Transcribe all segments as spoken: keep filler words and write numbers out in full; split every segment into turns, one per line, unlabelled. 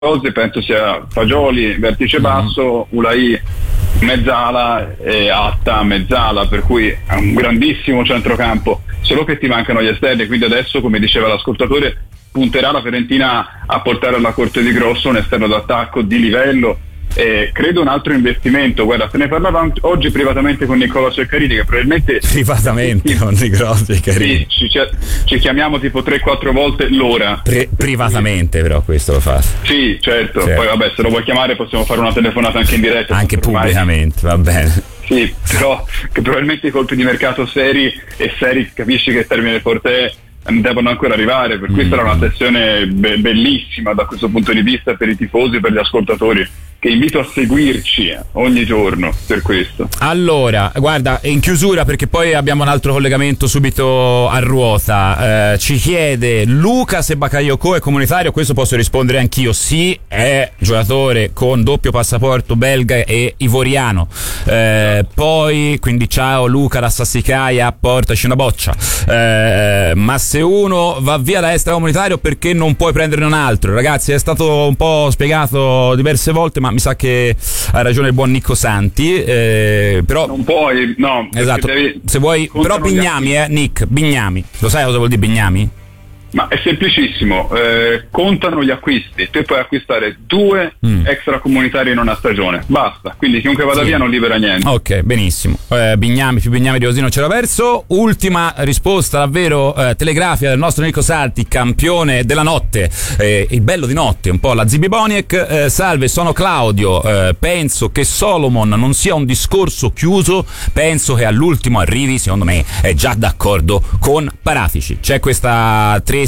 cose, penso sia Fagioli vertice basso, Ulai mezzala e Atta mezzala, per cui è un grandissimo centrocampo, solo che ti mancano gli esterni, quindi adesso, come diceva l'ascoltatore, punterà la Fiorentina a portare alla corte di Grosso un esterno d'attacco di livello. Eh, credo un altro investimento, guarda, se ne parlava oggi privatamente con Nicola Ceccarini, che probabilmente
privatamente sì, con Nicola Ceccarini
sì, ci, ci chiamiamo tipo tre quattro volte l'ora.
Pre- privatamente però questo lo fa.
Sì, certo,
certo,
poi vabbè, se lo vuoi chiamare possiamo fare una telefonata anche in diretta,
anche pubblicamente, va bene.
Sì, però che probabilmente i colpi di mercato seri e seri, capisci che termine forte devono ancora arrivare, per cui mm. sarà una sessione be- bellissima da questo punto di vista per i tifosi, per gli ascoltatori, che invito a seguirci ogni giorno per questo.
Allora, guarda, in chiusura, perché poi abbiamo un altro collegamento subito a ruota, eh, ci chiede Luca se Bakayoko è comunitario. Questo posso rispondere anch'io, sì, è giocatore con doppio passaporto belga e ivoriano. Eh, poi, quindi ciao Luca da Sassicaia, portaci una boccia. Eh, ma se uno va via da extracomunitario, perché non puoi prenderne un altro? Ragazzi, è stato un po' spiegato diverse volte, ma mi sa che ha ragione il buon Nico Santi, eh, però
non puoi, no,
esatto, se vuoi, però Bignami, eh, Nick, Bignami, lo sai cosa vuol dire Bignami?
Ma è semplicissimo, eh, contano gli acquisti, tu puoi acquistare due mm. extracomunitari in una stagione, basta, quindi chiunque vada sì. via non libera niente.
Ok, benissimo. eh, Bignami più Bignami di Osino Ceroverso. Ultima risposta davvero eh, telegrafica del nostro Nico Santi, campione della notte, eh, il bello di notte, un po' la Zibi Boniek. eh, salve, sono Claudio, eh, penso che Solomon non sia un discorso chiuso, penso che all'ultimo arrivi, secondo me è già d'accordo con Paratici. C'è questa tre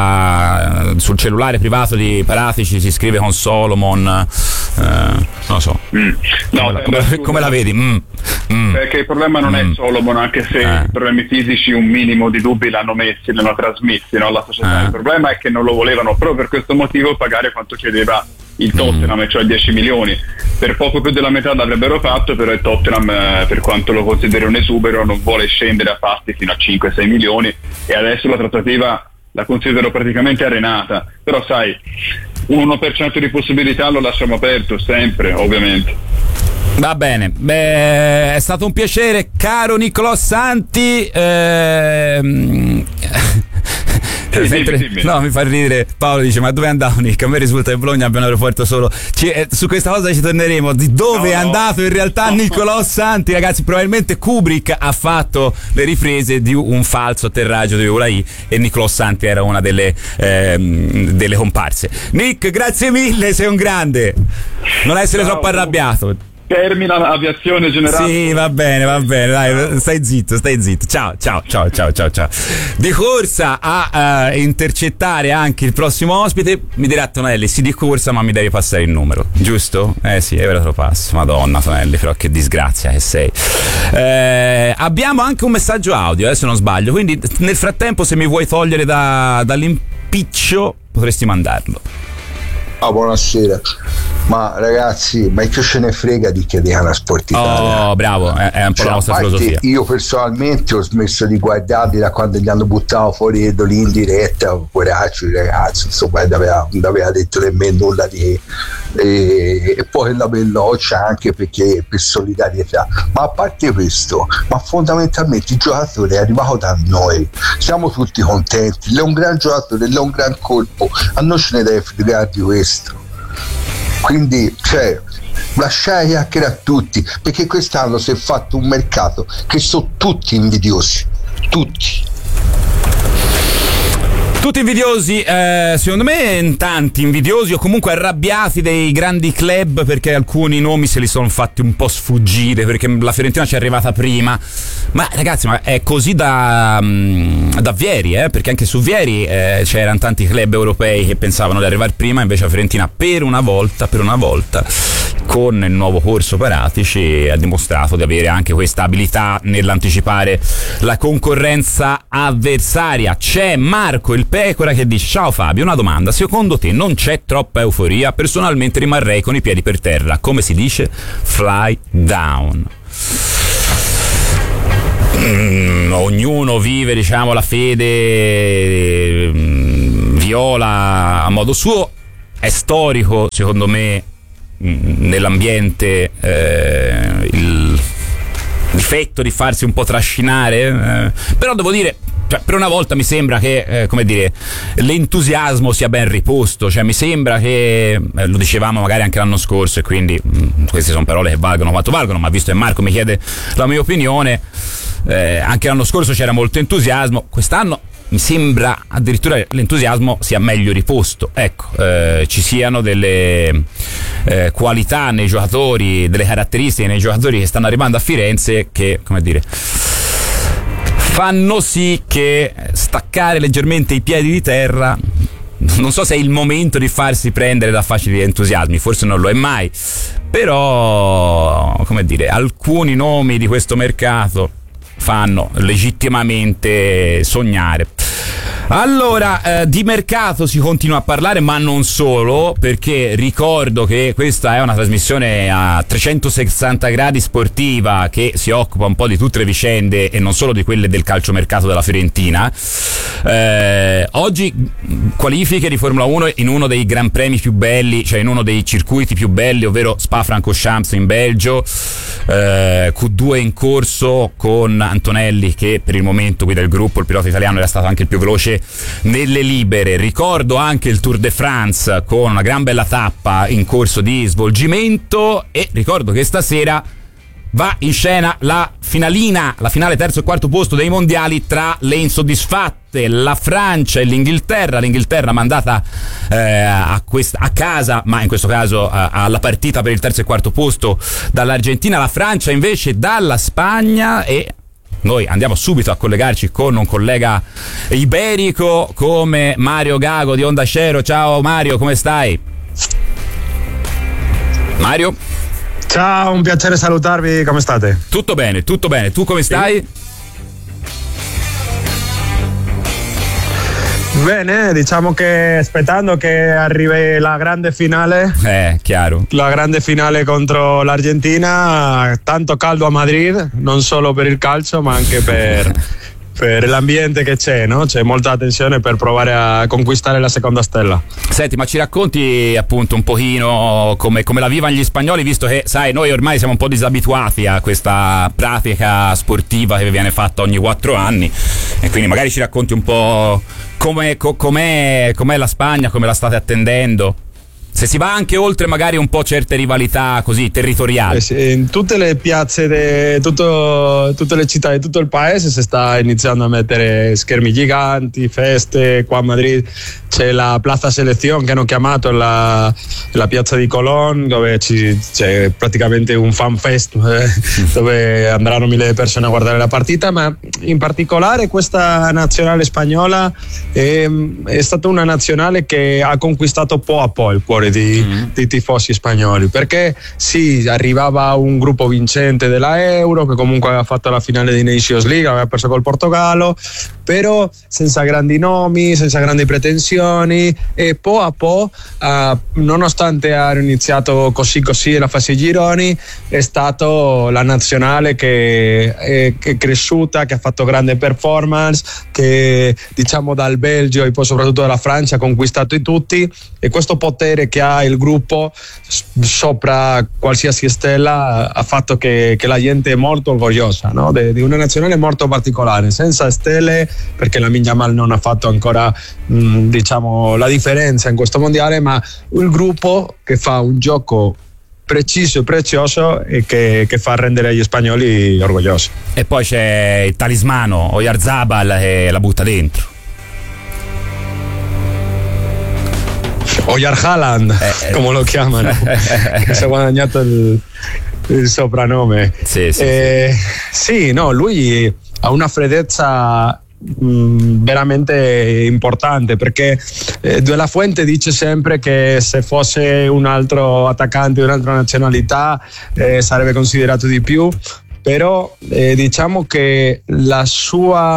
sul cellulare privato di Paratici, si scrive con Solomon, eh, non lo so. Mm. No, come, la, come, come la vedi? Mm. Mm.
Perché il problema non mm. è Solomon, anche se eh. i problemi fisici un minimo di dubbi l'hanno messi, l'hanno trasmessi, no, alla società. Eh. Il problema è che non lo volevano proprio per questo motivo pagare quanto chiedeva il Tottenham, mm. cioè dieci milioni. Per poco più della metà l'avrebbero fatto, però il Tottenham, eh, per quanto lo consideri un esubero, non vuole scendere a pasti fino a cinque sei milioni, e adesso la trattativa la considero praticamente arenata, però sai, un uno per cento di possibilità lo lasciamo aperto sempre, ovviamente.
Va bene, beh, è stato un piacere, caro Nicolò Santi. ehm...
Sì, Mentre, sì, sì,
no, mi fa ridere. Paolo dice: ma dove è andato Nick? A me risulta che Bologna abbia un aeroporto solo. Ci, eh, su questa cosa ci torneremo. Di dove no, è andato in realtà no. Nicolò Santi, ragazzi? Probabilmente Kubrick ha fatto le riprese di un falso atterraggio di Ulai e Nicolò Santi era una delle, ehm, delle comparse. Nick, grazie mille, sei un grande. Non essere Ciao. troppo arrabbiato.
Termina l'aviazione generale.
Sì, va bene, va bene, dai, stai zitto, stai zitto. Ciao, ciao, ciao, ciao, ciao, ciao. Di corsa a uh, intercettare anche il prossimo ospite, mi dirà Tonelli, sì, di corsa, ma mi devi passare il numero, giusto? Eh sì, ora te lo passo. Madonna Tonelli, però che disgrazia che sei. Eh, abbiamo anche un messaggio audio, eh, se non sbaglio, quindi nel frattempo se mi vuoi togliere da, dall'impiccio potresti mandarlo.
Oh, buonasera. Ma ragazzi, ma che ce ne frega di chiedere Sport Italia?
Oh, bravo, è, è un po'
cioè,
la nostra filosofia.
Io personalmente ho smesso di guardarli da quando gli hanno buttato fuori Edoli in diretta, poracci ragazzi, insomma, non aveva, non aveva detto nemmeno nulla di e, e poi la belloccia anche perché per solidarietà. Ma a parte questo, ma fondamentalmente il giocatore è arrivato da noi, siamo tutti contenti, è un gran giocatore, è un gran colpo, a noi ce ne deve fregare di questo. Quindi, cioè, lasciare chiacchierare a tutti, perché quest'anno si è fatto un mercato che sono tutti invidiosi, tutti.
Tutti invidiosi, eh, secondo me tanti invidiosi o comunque arrabbiati dei grandi club, perché alcuni nomi se li sono fatti un po' sfuggire, perché la Fiorentina ci è arrivata prima. Ma ragazzi, ma è così da, da Vieri, eh? Perché anche su Vieri eh, c'erano tanti club europei che pensavano di arrivare prima, invece la Fiorentina per una volta, per una volta con il nuovo corso Paratici ha dimostrato di avere anche questa abilità nell'anticipare la concorrenza avversaria. C'è Marco il Pecora che dice: ciao Fabio, una domanda, secondo te non c'è troppa euforia? Personalmente rimarrei con i piedi per terra, come si dice, fly down. Mm, ognuno vive, diciamo, la fede mm, viola a modo suo. è storico secondo me nell'ambiente eh, il difetto di farsi un po' trascinare, eh, però devo dire, cioè, per una volta mi sembra che eh, come dire, l'entusiasmo sia ben riposto, cioè mi sembra che eh, lo dicevamo magari anche l'anno scorso e quindi mh, queste sono parole che valgono quanto valgono, ma visto che Marco mi chiede la mia opinione, eh, anche l'anno scorso c'era molto entusiasmo, quest'anno mi sembra addirittura l'entusiasmo sia meglio riposto, ecco, eh, ci siano delle eh, qualità nei giocatori, delle caratteristiche nei giocatori che stanno arrivando a Firenze che, come dire, fanno sì che staccare leggermente i piedi di terra, non so se è il momento di farsi prendere da facili entusiasmi, forse non lo è mai, però, come dire, alcuni nomi di questo mercato fanno legittimamente sognare. Allora, eh, di mercato si continua a parlare, ma non solo, perché ricordo che questa è una trasmissione a trecentosessanta gradi sportiva che si occupa un po' di tutte le vicende e non solo di quelle del calciomercato della Fiorentina. Eh, oggi qualifiche di Formula uno in uno dei gran premi più belli, cioè in uno dei circuiti più belli, ovvero Spa-Francorchamps in Belgio, eh, Q due in corso con Antonelli che per il momento guida il gruppo, il pilota italiano era stato anche il più veloce nelle libere. Ricordo anche il Tour de France con una gran bella tappa in corso di svolgimento e ricordo che stasera va in scena la finalina, la finale terzo e quarto posto dei mondiali tra le insoddisfatte, la Francia e l'Inghilterra. L'Inghilterra mandata eh, a, quest- a casa, ma in questo caso eh, alla partita per il terzo e quarto posto dall'Argentina, la Francia invece dalla Spagna. E noi andiamo subito a collegarci con un collega iberico come Mario Gago di Onda Cero. Ciao Mario, come stai? Mario?
Ciao, un piacere salutarvi, come state?
Tutto bene, tutto bene, tu come stai? Sì.
Bene, diciamo che aspettando che arrivi la grande finale.
Eh, chiaro.
La grande finale contro l'Argentina, tanto caldo a Madrid, non solo per il calcio ma anche per, per l'ambiente che c'è, no? C'è molta attenzione per provare a conquistare la seconda stella.
Senti, ma ci racconti appunto un pochino come, come la vivono gli spagnoli, visto che sai, noi ormai siamo un po' disabituati a questa pratica sportiva che viene fatta ogni quattro anni e quindi magari ci racconti un po' com'è, com'è, com'è la Spagna, come la state attendendo. Se si va anche oltre magari un po' certe rivalità così territoriali.
Eh sì, in tutte le piazze di tutte le città di tutto il paese si sta iniziando a mettere schermi giganti, feste. Qua a Madrid c'è la Plaza Selección che hanno chiamato la, la piazza di Colón, dove ci, c'è praticamente un fan fest eh, dove andranno mille persone a guardare la partita, ma in particolare questa nazionale spagnola è, è stata una nazionale che ha conquistato po' a po' il cuore Di, mm. dei tifosi spagnoli, perché sì, arrivava un gruppo vincente della Euro che comunque aveva fatto la finale di Nations League, aveva perso col Portogallo, però senza grandi nomi, senza grandi pretensioni, e po' a po' uh, nonostante hanno iniziato così così la fase gironi, è stato la nazionale che è, che è cresciuta, che ha fatto grande performance, che diciamo dal Belgio e poi soprattutto dalla Francia ha conquistato i tutti, e questo potere che ha il gruppo sopra qualsiasi stella ha fatto che, che la gente è molto orgogliosa, no? De, di una nazionale molto particolare, senza stelle, perché la Yamal non ha fatto ancora mh, diciamo la differenza in questo mondiale, ma un gruppo che fa un gioco preciso e prezioso e che, che fa rendere gli spagnoli orgogliosi.
E poi c'è il talismano Oyarzabal che la butta dentro.
Oyar Haaland, eh, come lo chiamano, che si è guadagnato il, il soprannome.
Sì, sì,
eh, sì. sì, no, lui ha una freddezza mh, veramente importante, perché eh, De La Fuente dice sempre che se fosse un altro attaccante di un'altra nazionalità eh, sarebbe considerato di più, però eh, diciamo che la sua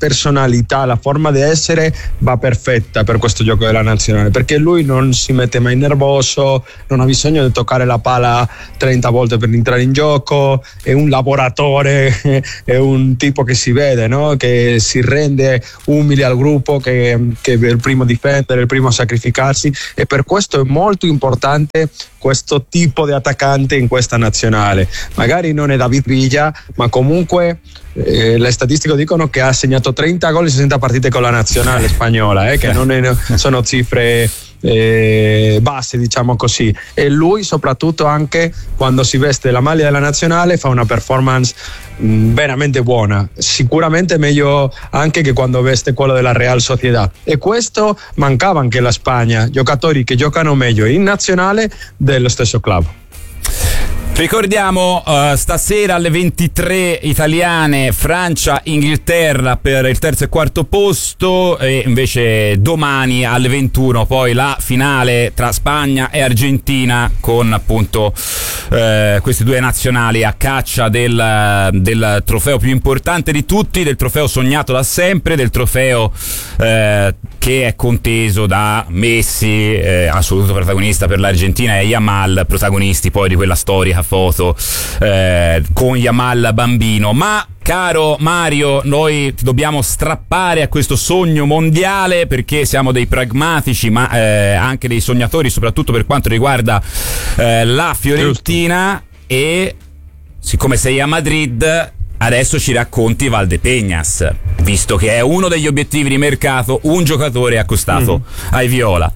personalità, la forma di essere va perfetta per questo gioco della nazionale, perché lui non si mette mai nervoso, non ha bisogno di toccare la palla trenta volte per entrare in gioco, è un lavoratore, è un tipo che si vede, no? Che si rende umile al gruppo, che, che è il primo a difendere, il primo a sacrificarsi, e per questo è molto importante questo tipo di attaccante in questa nazionale. Magari non è David Villa, ma comunque eh, le statistiche dicono che ha segnato trenta gol in sessanta partite con la nazionale spagnola, eh, che non è, sono cifre eh, basse, diciamo così, e lui soprattutto anche quando si veste la maglia della nazionale fa una performance mh, veramente buona, sicuramente meglio anche che quando veste quello della Real Sociedad, e questo mancava anche alla Spagna, giocatori che giocano meglio in nazionale dello stesso club.
Ricordiamo uh, stasera alle ventitré italiane, Francia-Inghilterra per il terzo e quarto posto, e invece domani alle ventuno poi la finale tra Spagna e Argentina, con appunto uh, queste due nazionali a caccia del, del trofeo più importante di tutti, del trofeo sognato da sempre, del trofeo uh, che è conteso da Messi, eh, assoluto protagonista per l'Argentina, e Yamal, protagonisti poi di quella storica foto eh, con Yamal bambino. Ma caro Mario, noi ti dobbiamo strappare a questo sogno mondiale, perché siamo dei pragmatici, ma eh, anche dei sognatori, soprattutto per quanto riguarda eh, la Fiorentina. Giusto. E siccome sei a Madrid, adesso ci racconti Valdepeñas, visto che è uno degli obiettivi di mercato, un giocatore accostato mm. ai viola.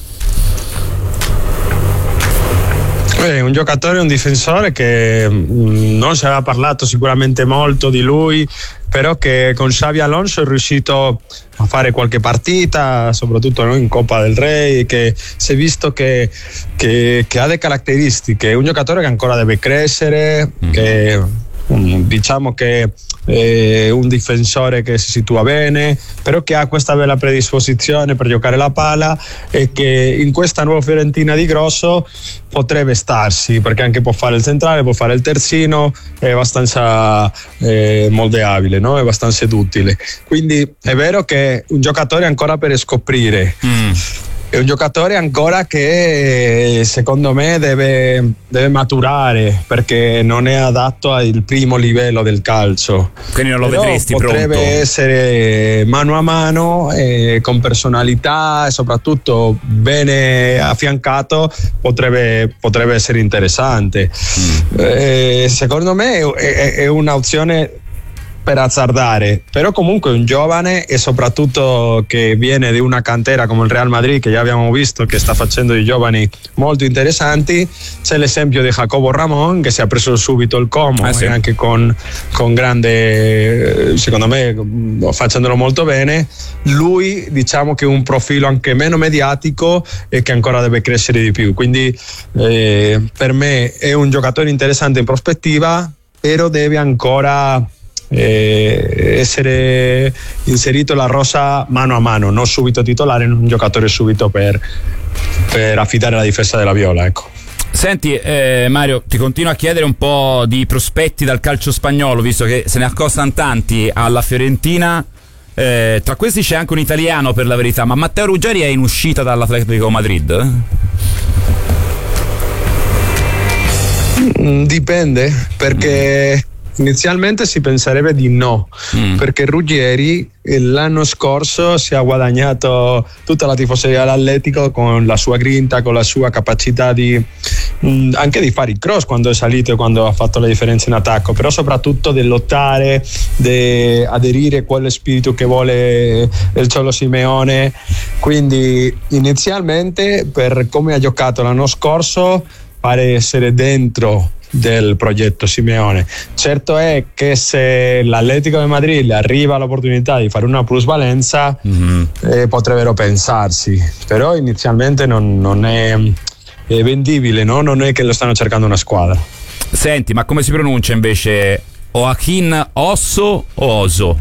È un giocatore, un difensore che mh, non si aveva parlato sicuramente molto di lui, però che con Xabi Alonso è riuscito a fare qualche partita, soprattutto no, in Coppa del Re, che si è visto che, che, che ha delle caratteristiche. È un giocatore che ancora deve crescere, mm. che diciamo che è un difensore che si situa bene, però che ha questa bella predisposizione per giocare la palla, e che in questa nuova Fiorentina di Grosso potrebbe starsi, perché anche può fare il centrale, può fare il terzino, è abbastanza eh, moldeabile, no? È abbastanza duttile, quindi è vero che è un giocatore ancora per scoprire. mm. È un giocatore ancora che secondo me deve, deve maturare, perché non è adatto al primo livello del calcio.
Quindi non lo
Però
vedresti
potrebbe
pronto.
essere mano a mano, eh, con personalità e soprattutto bene affiancato, potrebbe, potrebbe essere interessante. Mm. Eh, secondo me è, è, è un'opzione per azzardare, però comunque è un giovane, e soprattutto che viene di una cantera come il Real Madrid, che già abbiamo visto che sta facendo dei giovani molto interessanti. C'è l'esempio di Jacobo Ramón, che si è preso subito il Como, ah, sì. e anche con, con grande, secondo me facendolo molto bene. Lui diciamo che è un profilo anche meno mediatico e che ancora deve crescere di più, quindi eh, per me è un giocatore interessante in prospettiva, però deve ancora Eh, essere inserito la rosa mano a mano, non subito titolare, un giocatore subito per, per affidare la difesa della Viola, ecco.
Senti eh, Mario, ti continuo a chiedere un po' di prospetti dal calcio spagnolo, visto che se ne accostano tanti alla Fiorentina. Eh, tra questi c'è anche un italiano, per la verità, ma Matteo Ruggeri è in uscita dall'Atletico Madrid?
Mm, dipende, perché mm. inizialmente si penserebbe di no, mm. perché Ruggeri l'anno scorso si è guadagnato tutta la tifoseria dell'Atletico con la sua grinta, con la sua capacità di mh, anche di fare il cross quando è salito e quando ha fatto la differenza in attacco, però soprattutto di lottare, di aderire a quello spirito che vuole il Cholo Simeone. Quindi inizialmente, per come ha giocato l'anno scorso, pare essere dentro del progetto Simeone. Certo è che se l'Atletico di Madrid arriva all'opportunità di fare una plusvalenza, mm-hmm. eh, potrebbero pensarsi, però inizialmente non, non è, è vendibile, no? Non è che lo stanno cercando una squadra.
Senti, ma come si pronuncia invece? Joaquín Osso o Oso?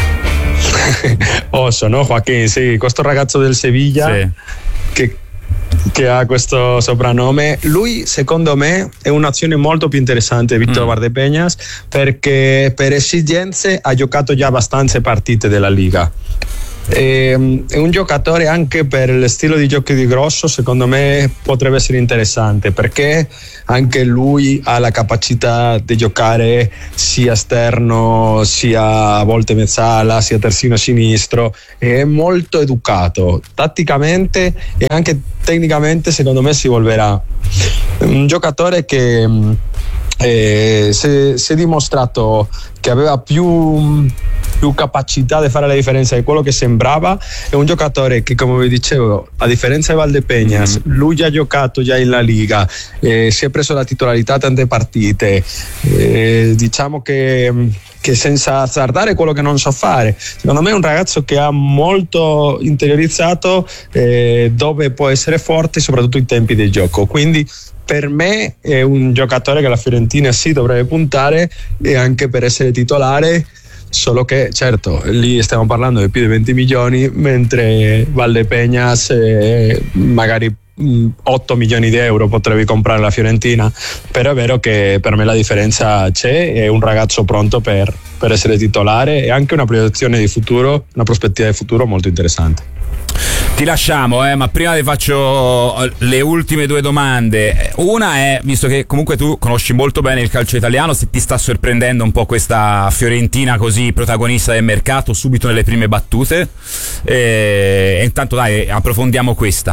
Osso, no? Joaquín, sì, questo ragazzo del Sevilla, sì. che che ha questo soprannome. Lui secondo me è un'azione molto più interessante di Víctor mm. Valdepeñas, perché per esigenze ha giocato già abbastanza partite della Liga. È un giocatore anche per lo stile di gioco di Grosso, secondo me potrebbe essere interessante, perché anche lui ha la capacità di giocare sia esterno sia a volte mezzala sia terzino sinistro, è molto educato tatticamente e anche tecnicamente. Secondo me si evolverà, un giocatore che eh, si, si è dimostrato che aveva più più capacità di fare la differenza di quello che sembrava. È un giocatore che, come vi dicevo, a differenza di Valdepeñas, mm. lui già ha giocato già in La Liga, eh, si è preso la titolarità a tante partite, eh, diciamo che, che senza azzardare quello che non sa fare. Secondo me è un ragazzo che ha molto interiorizzato eh, dove può essere forte, soprattutto in tempi di gioco, quindi per me è un giocatore che la Fiorentina sì dovrebbe puntare, e anche per essere titolare. Solo che certo lì stiamo parlando di più di venti milioni, mentre Valdepeñas eh, magari mh, otto milioni di euro potrebbe comprare la Fiorentina. Però è vero che per me la differenza c'è, è un ragazzo pronto per, per essere titolare, e anche una proiezione di futuro, una prospettiva di futuro molto interessante.
Ti lasciamo, eh, ma prima ti faccio le ultime due domande. Una è, visto che comunque tu conosci molto bene il calcio italiano, se ti sta sorprendendo un po' questa Fiorentina così protagonista del mercato subito nelle prime battute, e, e intanto dai, approfondiamo questa.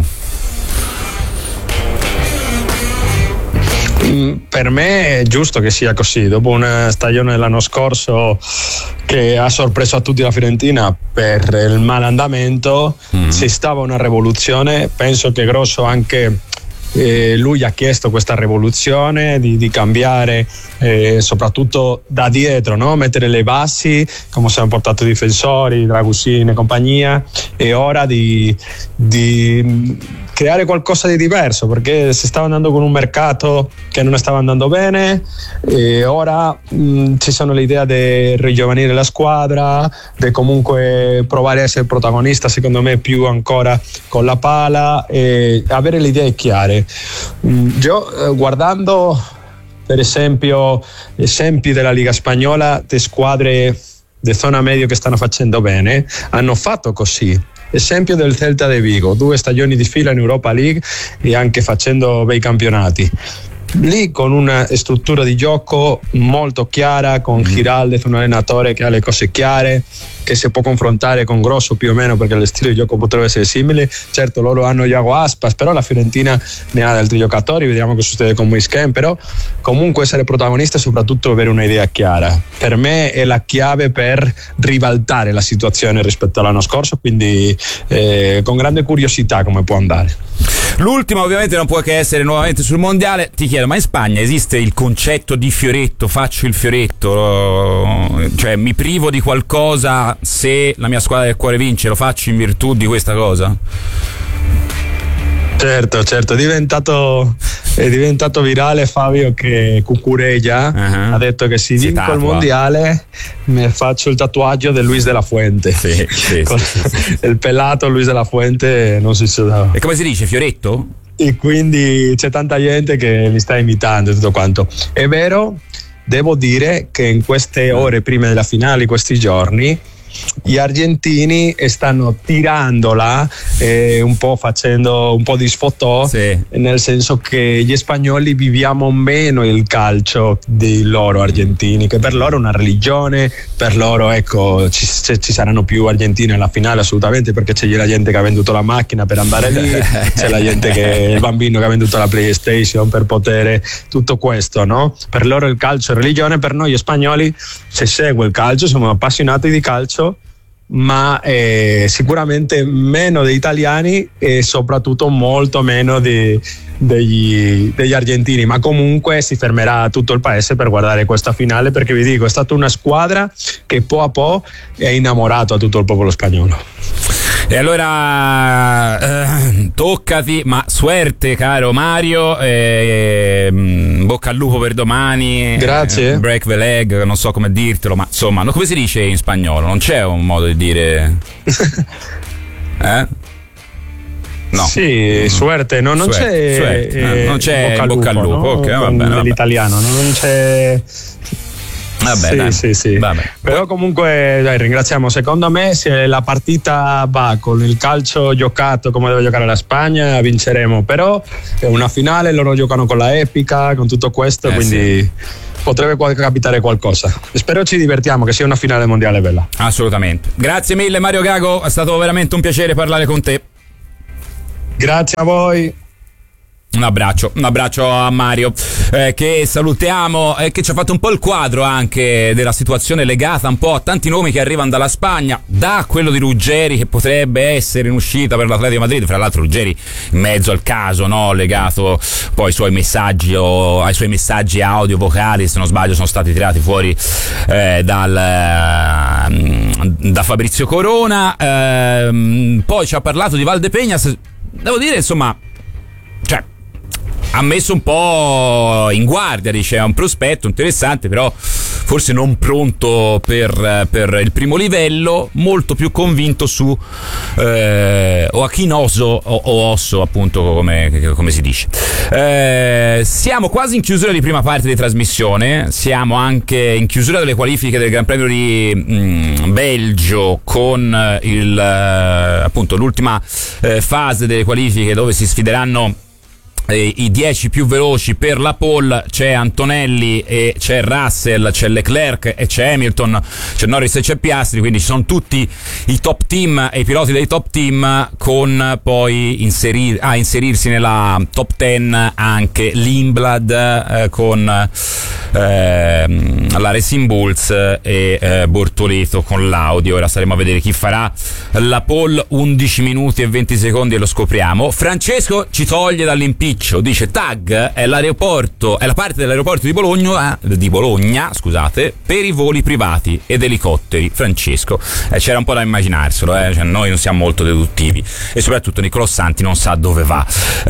Per me è giusto che sia così, dopo una stagione dell'anno scorso che ha sorpreso a tutti la Fiorentina per il malandamento, mm. si stava una rivoluzione. Penso che Grosso anche eh, lui ha chiesto questa rivoluzione di, di cambiare eh, soprattutto da dietro, no? Mettere le basi, come si hanno portato i difensori, Dragussin e compagnia, e ora di, di creare qualcosa di diverso, perché si stava andando con un mercato che non stava andando bene, e ora mh, ci sono l'idea di rigiovanire la squadra, di comunque provare a essere protagonista, secondo me più ancora con la pala, e avere le idee chiare. Mh, io eh, guardando per esempio esempi della Liga Spagnola di squadre di zona medio che stanno facendo bene, hanno fatto così. Esempio del Celta de Vigo, due stagioni di fila in Europa League e anche facendo bei campionati. Lì con una struttura di gioco molto chiara, con Giraldez, un allenatore che ha le cose chiare, che si può confrontare con Grosso più o meno, perché lo stile di gioco potrebbe essere simile. Certo loro hanno Iago Aspas, però la Fiorentina ne ha altri giocatori, vediamo che succede con Moisken, però comunque essere protagonista e soprattutto avere un'idea chiara, per me è la chiave per ribaltare la situazione rispetto all'anno scorso, quindi eh, con grande curiosità come può andare.
L'ultima ovviamente non può che essere nuovamente sul mondiale. Ti chiedo, ma in Spagna esiste il concetto di fioretto, faccio il fioretto, cioè mi privo di qualcosa se la mia squadra del cuore vince, lo faccio in virtù di questa cosa?
Certo, certo, è diventato, è diventato virale Fabio che Cucurella uh-huh. ha detto che se vinco il mondiale mi faccio il tatuaggio del Luis de la Fuente.
Sì, sì,
Con
sì, sì, sì.
Il pelato Luis de la Fuente non si sa.
E come si dice, fioretto?
E quindi c'è tanta gente che li sta imitando e tutto quanto. È vero, devo dire che in queste ore prima della finale, questi giorni, gli argentini stanno tirandola eh, un po' facendo un po' di sfotò, sì. Nel senso che gli spagnoli viviamo meno il calcio di loro argentini, che per loro è una religione, per loro ecco ci, ci saranno più argentini alla finale assolutamente, perché c'è la gente che ha venduto la macchina per andare lì, c'è la gente che il bambino che ha venduto la PlayStation per poter tutto questo, no? Per loro il calcio è religione, per noi spagnoli si segue il calcio, siamo appassionati di calcio, ma eh, sicuramente meno degli italiani e soprattutto molto meno di, degli, degli argentini, ma comunque si fermerà tutto il paese per guardare questa finale, perché vi dico è stata una squadra che po' a po' è innamorato a tutto il popolo spagnolo.
E allora eh, toccati, ma suerte caro Mario, eh, eh, bocca al lupo per domani.
Grazie.
eh, Break the leg, non so come dirtelo, ma insomma, no, come si dice in spagnolo? Non c'è un modo di dire eh? No.
Sì, suerte, no, non
Suerte,
c'è,
suerte.
eh,
non c'è
bocca al
bocca al lupo,
lupo, no?
ok, va
Con
bene, va bene.
l'italiano, no? Non c'è.
Vabbè,
sì,
dai.
sì, sì.
Vabbè.
Però comunque dai, ringraziamo. Secondo me se la partita va con il calcio giocato come deve giocare la Spagna, vinceremo. Però è una finale, loro giocano con la epica, con tutto questo,
Eh,
quindi
sì.
potrebbe capitare qualcosa. Spero ci divertiamo, che sia una finale mondiale bella.
Assolutamente. Grazie mille Mario Gago, è stato veramente un piacere parlare con te.
Grazie a voi.
Un abbraccio, un abbraccio a Mario, eh, che salutiamo, e eh, che ci ha fatto un po' il quadro anche della situazione legata un po' a tanti nomi che arrivano dalla Spagna, da quello di Ruggeri che potrebbe essere in uscita per l'Atletico Madrid, fra l'altro Ruggeri in mezzo al caso, no? Legato poi ai suoi messaggi o ai suoi messaggi audio vocali, se non sbaglio sono stati tirati fuori eh, dal, eh, da Fabrizio Corona, eh, poi ci ha parlato di Valdepeñas, devo dire insomma, cioè ha messo un po' in guardia, dice, è un prospetto interessante, però forse non pronto per, per il primo livello, molto più convinto su eh, Joaquín Osso, o, o Osso appunto come, come si dice. Eh, siamo quasi in chiusura di prima parte di trasmissione, siamo anche in chiusura delle qualifiche del Gran Premio di mh, Belgio, con il, eh, appunto l'ultima eh, fase delle qualifiche dove si sfideranno i dieci più veloci per la pole. C'è Antonelli e c'è Russell, c'è Leclerc e c'è Hamilton, c'è Norris e c'è Piastri, quindi ci sono tutti i top team e i piloti dei top team, con poi inserir, ah, inserirsi nella top dieci anche l'Inblad eh, con eh, la Racing Bulls e eh, Bortoleto con l'Audi. Ora staremo a vedere chi farà la pole, undici minuti e venti secondi e lo scopriamo. Francesco ci toglie dall'impiccio, dice Tag è l'aeroporto, è la parte dell'aeroporto di Bologna, eh, di Bologna, scusate, per i voli privati ed elicotteri. Francesco, eh, c'era un po' da immaginarselo, eh, cioè, noi non siamo molto deduttivi e soprattutto Nicolò Santi non sa dove va.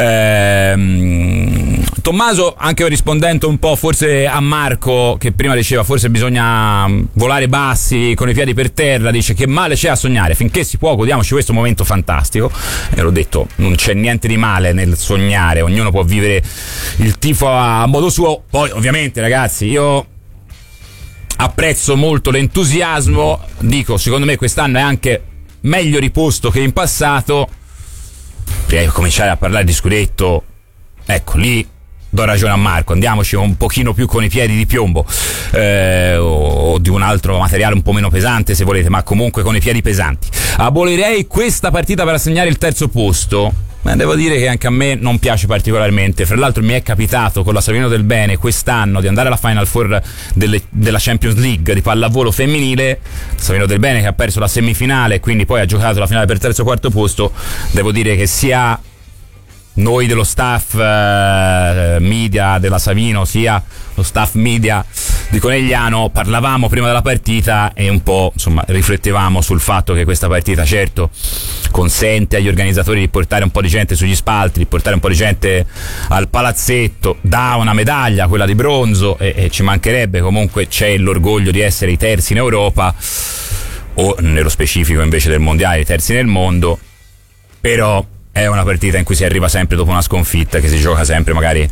Ehm, Tommaso, anche rispondendo un po' forse a Marco che prima diceva forse bisogna volare bassi con i piedi per terra, dice che male c'è a sognare, finché si può godiamoci questo momento fantastico, e l'ho detto, non c'è niente di male nel sognare, ognuno può vivere il tifo a modo suo. Poi ovviamente ragazzi, io apprezzo molto l'entusiasmo, dico secondo me quest'anno è anche meglio riposto che in passato. Prima di cominciare a parlare di scudetto, ecco lì do ragione a Marco, andiamoci un pochino più con i piedi di piombo, eh, o, o di un altro materiale un po' meno pesante se volete, ma comunque con i piedi pesanti. Abolirei questa partita per assegnare il terzo posto. Ma devo dire che anche a me non piace particolarmente. Fra l'altro mi è capitato con la Savino del Bene quest'anno di andare alla Final Four delle, della Champions League di pallavolo femminile. Savino del Bene che ha perso la semifinale e quindi poi ha giocato la finale per terzo o quarto posto. Devo dire che sia noi dello staff eh, media della Savino sia lo staff media di Conegliano parlavamo prima della partita e un po' insomma riflettevamo sul fatto che questa partita certo consente agli organizzatori di portare un po' di gente sugli spalti, di portare un po' di gente al palazzetto, dà una medaglia, quella di bronzo, e, e ci mancherebbe, comunque c'è l'orgoglio di essere i terzi in Europa o nello specifico invece del mondiale i terzi nel mondo, però è una partita in cui si arriva sempre dopo una sconfitta, che si gioca sempre magari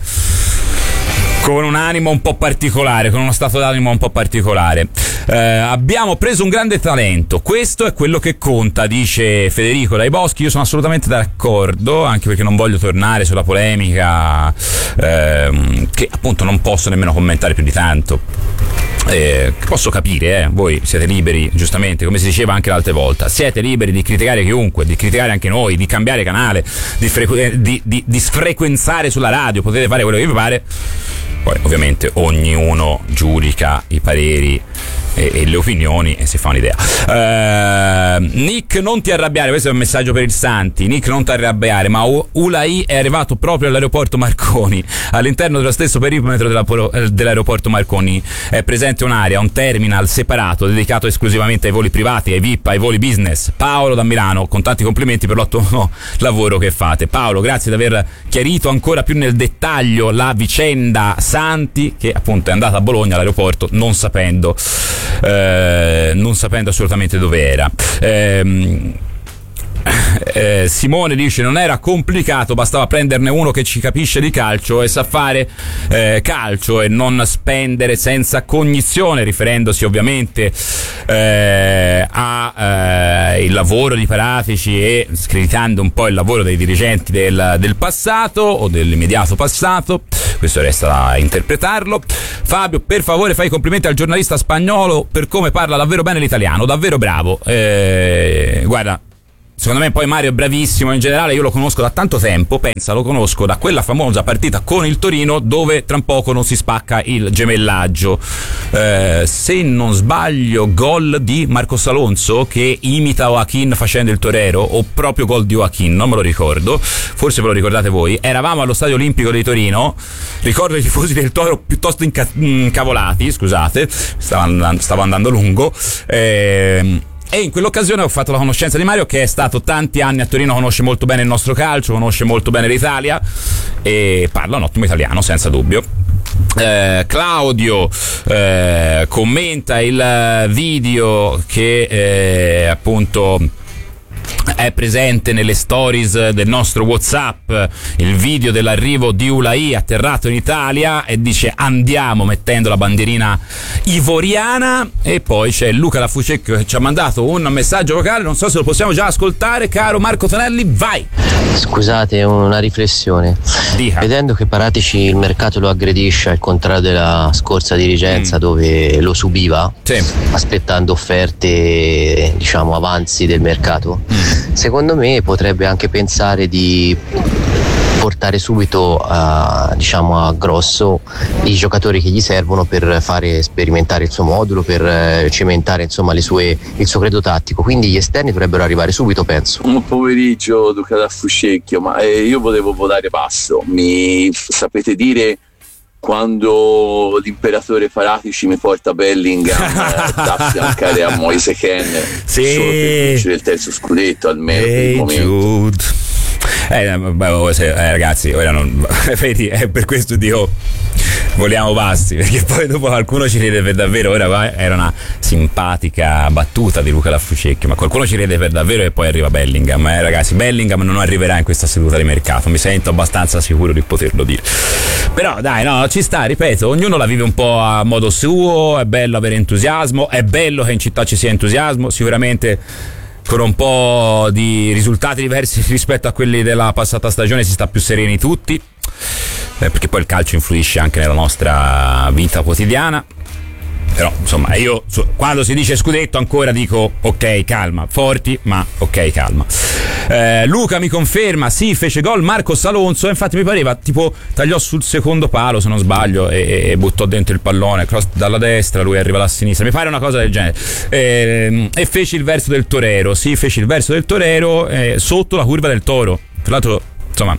con un animo un po' particolare, con uno stato d'animo un po' particolare. Eh, abbiamo preso un grande talento, questo è quello che conta, dice Federico Dai Boschi. Io sono assolutamente d'accordo, anche perché non voglio tornare sulla polemica, ehm, che appunto non posso nemmeno commentare più di tanto. Eh, posso capire, eh, voi siete liberi, giustamente, come si diceva anche l'altra volta, siete liberi di criticare chiunque, di criticare anche noi, di cambiare canale, di, frequ- di, di, di sfrequenzare sulla radio, potete fare quello che vi pare. Poi ovviamente ognuno giudica i pareri e, e le opinioni e si fa un'idea. uh, Nick, non ti arrabbiare, questo è un messaggio per il Santi. Nick, non ti arrabbiare, ma U- Ulai è arrivato proprio all'aeroporto Marconi, all'interno dello stesso perimetro della, dell'aeroporto Marconi è presente un'area, un terminal separato dedicato esclusivamente ai voli privati, ai V I P, ai voli business. Paolo da Milano, con tanti complimenti per l'ottimo lavoro che fate. Paolo, grazie di aver chiarito ancora più nel dettaglio la vicenda Santi, che appunto è andata a Bologna all'aeroporto non sapendo eh, non sapendo assolutamente dove era. ehm Eh, Simone dice: non era complicato, bastava prenderne uno che ci capisce di calcio e sa fare eh, calcio e non spendere senza cognizione, riferendosi ovviamente eh, a eh, il lavoro di Paratici e screditando un po' il lavoro dei dirigenti del, del passato o dell'immediato passato. Questo resta da interpretarlo. Fabio, per favore fai i complimenti al giornalista spagnolo per come parla davvero bene l'italiano, davvero bravo. Eh, guarda, secondo me poi Mario è bravissimo in generale, io lo conosco da tanto tempo, pensa, lo conosco da quella famosa partita con il Torino dove tra un poco non si spacca il gemellaggio, eh, se non sbaglio gol di Marcos Alonso che imita Joaquin facendo il torero, o proprio gol di Joaquin, non me lo ricordo, forse ve lo ricordate voi. Eravamo allo Stadio Olimpico di Torino, ricordo i tifosi del Toro piuttosto inca- incavolati, scusate, stavo andando, stavo andando lungo, eh, e in quell'occasione ho fatto la conoscenza di Mario, che è stato tanti anni a Torino, conosce molto bene il nostro calcio, conosce molto bene l'Italia e parla un ottimo italiano, senza dubbio. Eh, Claudio eh, commenta il video che eh, appunto è presente nelle stories del nostro WhatsApp, il video dell'arrivo di Ulai atterrato in Italia, e dice andiamo, mettendo la bandierina ivoriana. E poi c'è Luca da Fucecchio che ci ha mandato un messaggio vocale, non so se lo possiamo già ascoltare. Caro Marco Tonelli, vai.
Scusate, una riflessione.
Dica.
Vedendo che Paratici il mercato lo aggredisce, al contrario della scorsa dirigenza mm. dove lo subiva,
sì.
aspettando offerte, diciamo, avanzi del mercato, mm. secondo me potrebbe anche pensare di portare subito a, diciamo, a grosso i giocatori che gli servono per fare sperimentare il suo modulo, per eh, cementare insomma le sue, il suo credo tattico. Quindi gli esterni dovrebbero arrivare subito, penso.
Un pomeriggio, Luca da Fucecchio, ma eh, io volevo volare basso. Mi sapete dire quando l'imperatore Paratici mi porta Bellingham eh, da affiancare a Moise Kean,
sì,
solo per vincere il terzo scudetto almeno per il momento.
Eh, beh, eh, ragazzi, ora non vedi, è per questo dico voliamo bassi, perché poi dopo qualcuno ci ride per davvero. Ora era una simpatica battuta di Luca da Fucecchio, ma qualcuno ci ride per davvero e poi arriva Bellingham. Eh, ragazzi, Bellingham non arriverà in questa seduta di mercato, mi sento abbastanza sicuro di poterlo dire. Però dai, no, ci sta, ripeto, ognuno la vive un po' a modo suo, è bello avere entusiasmo, è bello che in città ci sia entusiasmo, sicuramente con un po' di risultati diversi rispetto a quelli della passata stagione si sta più sereni tutti, eh, perché poi il calcio influisce anche nella nostra vita quotidiana. Però insomma io quando si dice scudetto ancora dico ok, calma, forti, ma ok, calma. eh, Luca mi conferma, sì, fece gol Marcos Alonso, infatti mi pareva tipo tagliò sul secondo palo se non sbaglio e, e buttò dentro il pallone, cross dalla destra, lui arriva da sinistra, mi pare una cosa del genere. eh, e fece il verso del torero, sì, fece il verso del torero eh, sotto la curva del Toro, tra l'altro insomma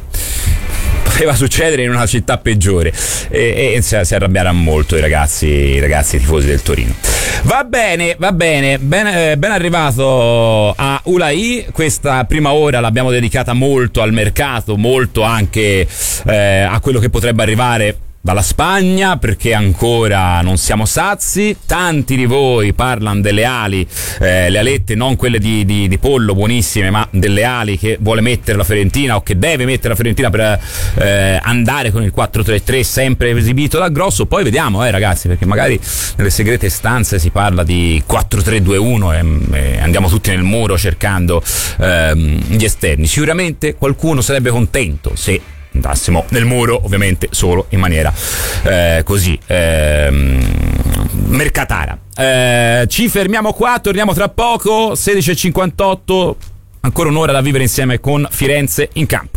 poteva succedere in una città peggiore, e, e si, si arrabbieranno molto i ragazzi, i ragazzi tifosi del Torino. Va bene, va bene, ben, eh, ben arrivato a Ulai. Questa prima ora l'abbiamo dedicata molto al mercato, molto anche eh, a quello che potrebbe arrivare dalla Spagna, perché ancora non siamo sazi. Tanti di voi parlano delle ali, eh, le alette non quelle di, di, di pollo buonissime, ma delle ali che vuole mettere la Fiorentina o che deve mettere la Fiorentina per eh, andare con il quattro tre tre sempre esibito da Grosso. Poi vediamo eh ragazzi, perché magari nelle segrete stanze si parla di quattro tre due uno e, e andiamo tutti nel muro cercando ehm, gli esterni. Sicuramente qualcuno sarebbe contento se andassimo nel muro, ovviamente solo in maniera eh, così ehm, mercatara. Eh, ci fermiamo qua, torniamo tra poco, sedici e cinquantotto, ancora un'ora da vivere insieme con Firenze in campo.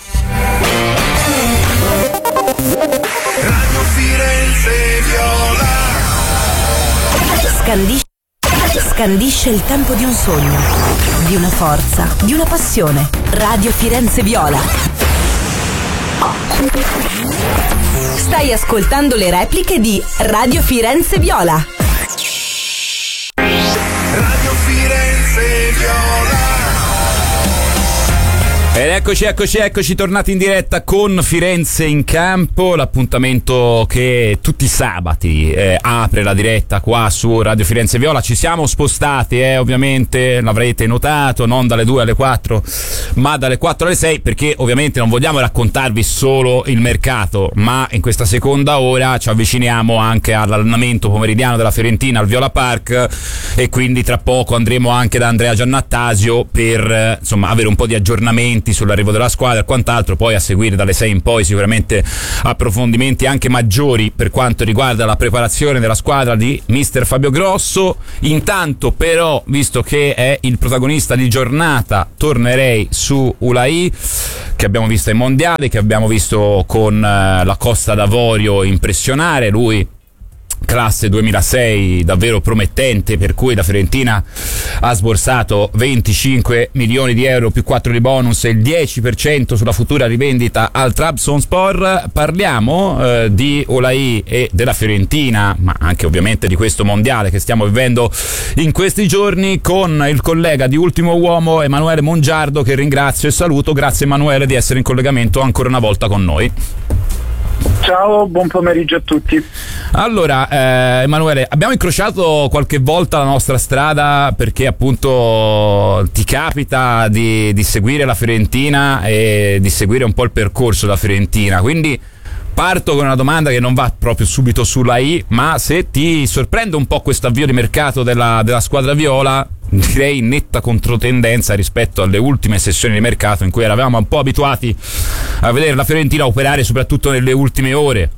Radio Firenze Viola
Scandisce, scandisce il tempo di un sogno, di una forza, di una passione. Radio Firenze Viola. Stai ascoltando le repliche di Radio Firenze Viola.
Radio Firenze Viola.
Ed Eccoci, eccoci, eccoci, tornati in diretta con Firenze in campo, l'appuntamento che tutti i sabati eh, apre la diretta qua su Radio Firenze Viola. Ci siamo spostati, eh, ovviamente, l'avrete notato, non dalle due alle quattro, ma dalle quattro alle sei, perché ovviamente non vogliamo raccontarvi solo il mercato, ma in questa seconda ora ci avviciniamo anche all'allenamento pomeridiano della Fiorentina al Viola Park, e quindi tra poco andremo anche da Andrea Giannattasio per eh, insomma avere un po' di aggiornamenti sull'arrivo della squadra e quant'altro. Poi a seguire dalle sei in poi sicuramente approfondimenti anche maggiori per quanto riguarda la preparazione della squadra di mister Fabio Grosso. Intanto però, visto che è il protagonista di giornata, tornerei su Ulai, che abbiamo visto ai mondiali, che abbiamo visto con eh, la Costa d'Avorio impressionare. Lui classe duemilasei davvero promettente, per cui la Fiorentina ha sborsato venticinque milioni di euro più quattro di bonus e il dieci per cento sulla futura rivendita al Trabzonspor. Parliamo eh, di Ulai e della Fiorentina, ma anche ovviamente di questo mondiale che stiamo vivendo in questi giorni, con il collega di Ultimo Uomo Emanuele Mongiardo, che ringrazio e saluto. Grazie Emanuele di essere in collegamento ancora una volta con noi.
Ciao, buon pomeriggio a tutti.
Allora, eh, Emanuele, abbiamo incrociato qualche volta la nostra strada perché appunto ti capita di, di seguire la Fiorentina e di seguire un po' il percorso della Fiorentina, quindi parto con una domanda che non va proprio subito sulla I, ma se ti sorprende un po' questo avvio di mercato della, della squadra viola, direi in netta controtendenza rispetto alle ultime sessioni di mercato in cui eravamo un po' abituati a vedere la Fiorentina operare soprattutto nelle ultime ore.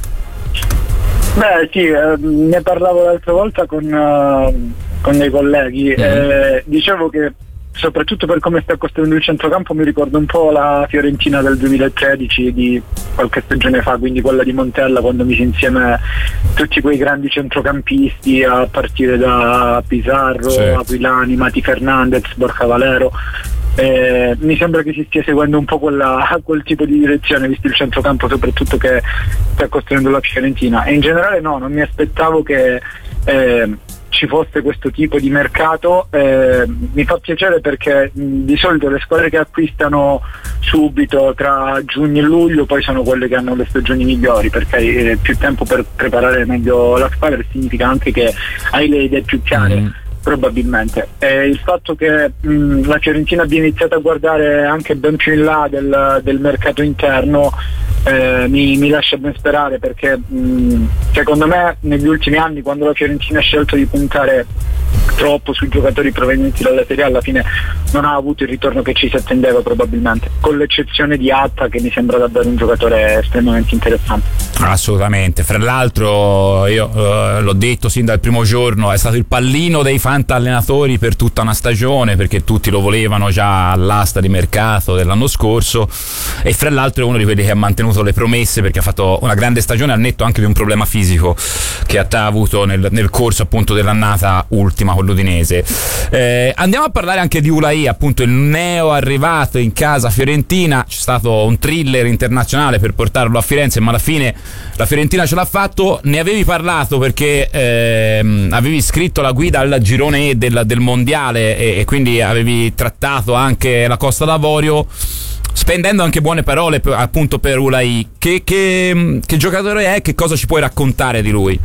Beh sì, eh, ne parlavo l'altra volta con, uh, con dei colleghi, mm-hmm. eh, dicevo che soprattutto per come sta costruendo il centrocampo mi ricorda un po' la Fiorentina del duemilatredici di qualche stagione fa, quindi quella di Montella, quando mise insieme tutti quei grandi centrocampisti a partire da Pizarro, sì. Aquilani, Mati Fernandez, Borja Valero. Eh, mi sembra che si stia seguendo un po' quella, quel tipo di direzione, visto il centrocampo soprattutto che sta costruendo la Fiorentina, e in generale no, non mi aspettavo che eh, ci fosse questo tipo di mercato. Eh, mi fa piacere perché mh, di solito le squadre che acquistano subito tra giugno e luglio poi sono quelle che hanno le stagioni migliori, perché hai più tempo per preparare meglio la squadra, e significa anche che hai le idee più chiare. Mm. Probabilmente eh, il fatto che mh, la Fiorentina abbia iniziato a guardare anche ben più in là del, del mercato interno eh, mi, mi lascia ben sperare, perché mh, secondo me negli ultimi anni, quando la Fiorentina ha scelto di puntare troppo sui giocatori provenienti dalla Serie A, alla fine non ha avuto il ritorno che ci si attendeva, probabilmente, con l'eccezione di Atta, che mi sembra davvero un giocatore estremamente interessante.
Assolutamente, fra l'altro io eh, l'ho detto sin dal primo giorno, è stato il pallino dei fanta allenatori per tutta una stagione, perché tutti lo volevano già all'asta di mercato dell'anno scorso, e fra l'altro è uno di quelli che ha mantenuto le promesse, perché ha fatto una grande stagione, al netto anche di un problema fisico che ha avuto nel, nel corso appunto dell'annata ultima con l'Udinese. Eh, andiamo a parlare anche di Ulai, appunto il neo arrivato in casa fiorentina. C'è stato un thriller internazionale per portarlo a Firenze, ma alla fine la Fiorentina ce l'ha fatto. Ne avevi parlato perché ehm, avevi scritto la guida al girone E del, del mondiale, e, e quindi avevi trattato anche la Costa d'Avorio, spendendo anche buone parole per, appunto per Ulai. Che, che, che giocatore è? Che cosa ci puoi raccontare di lui?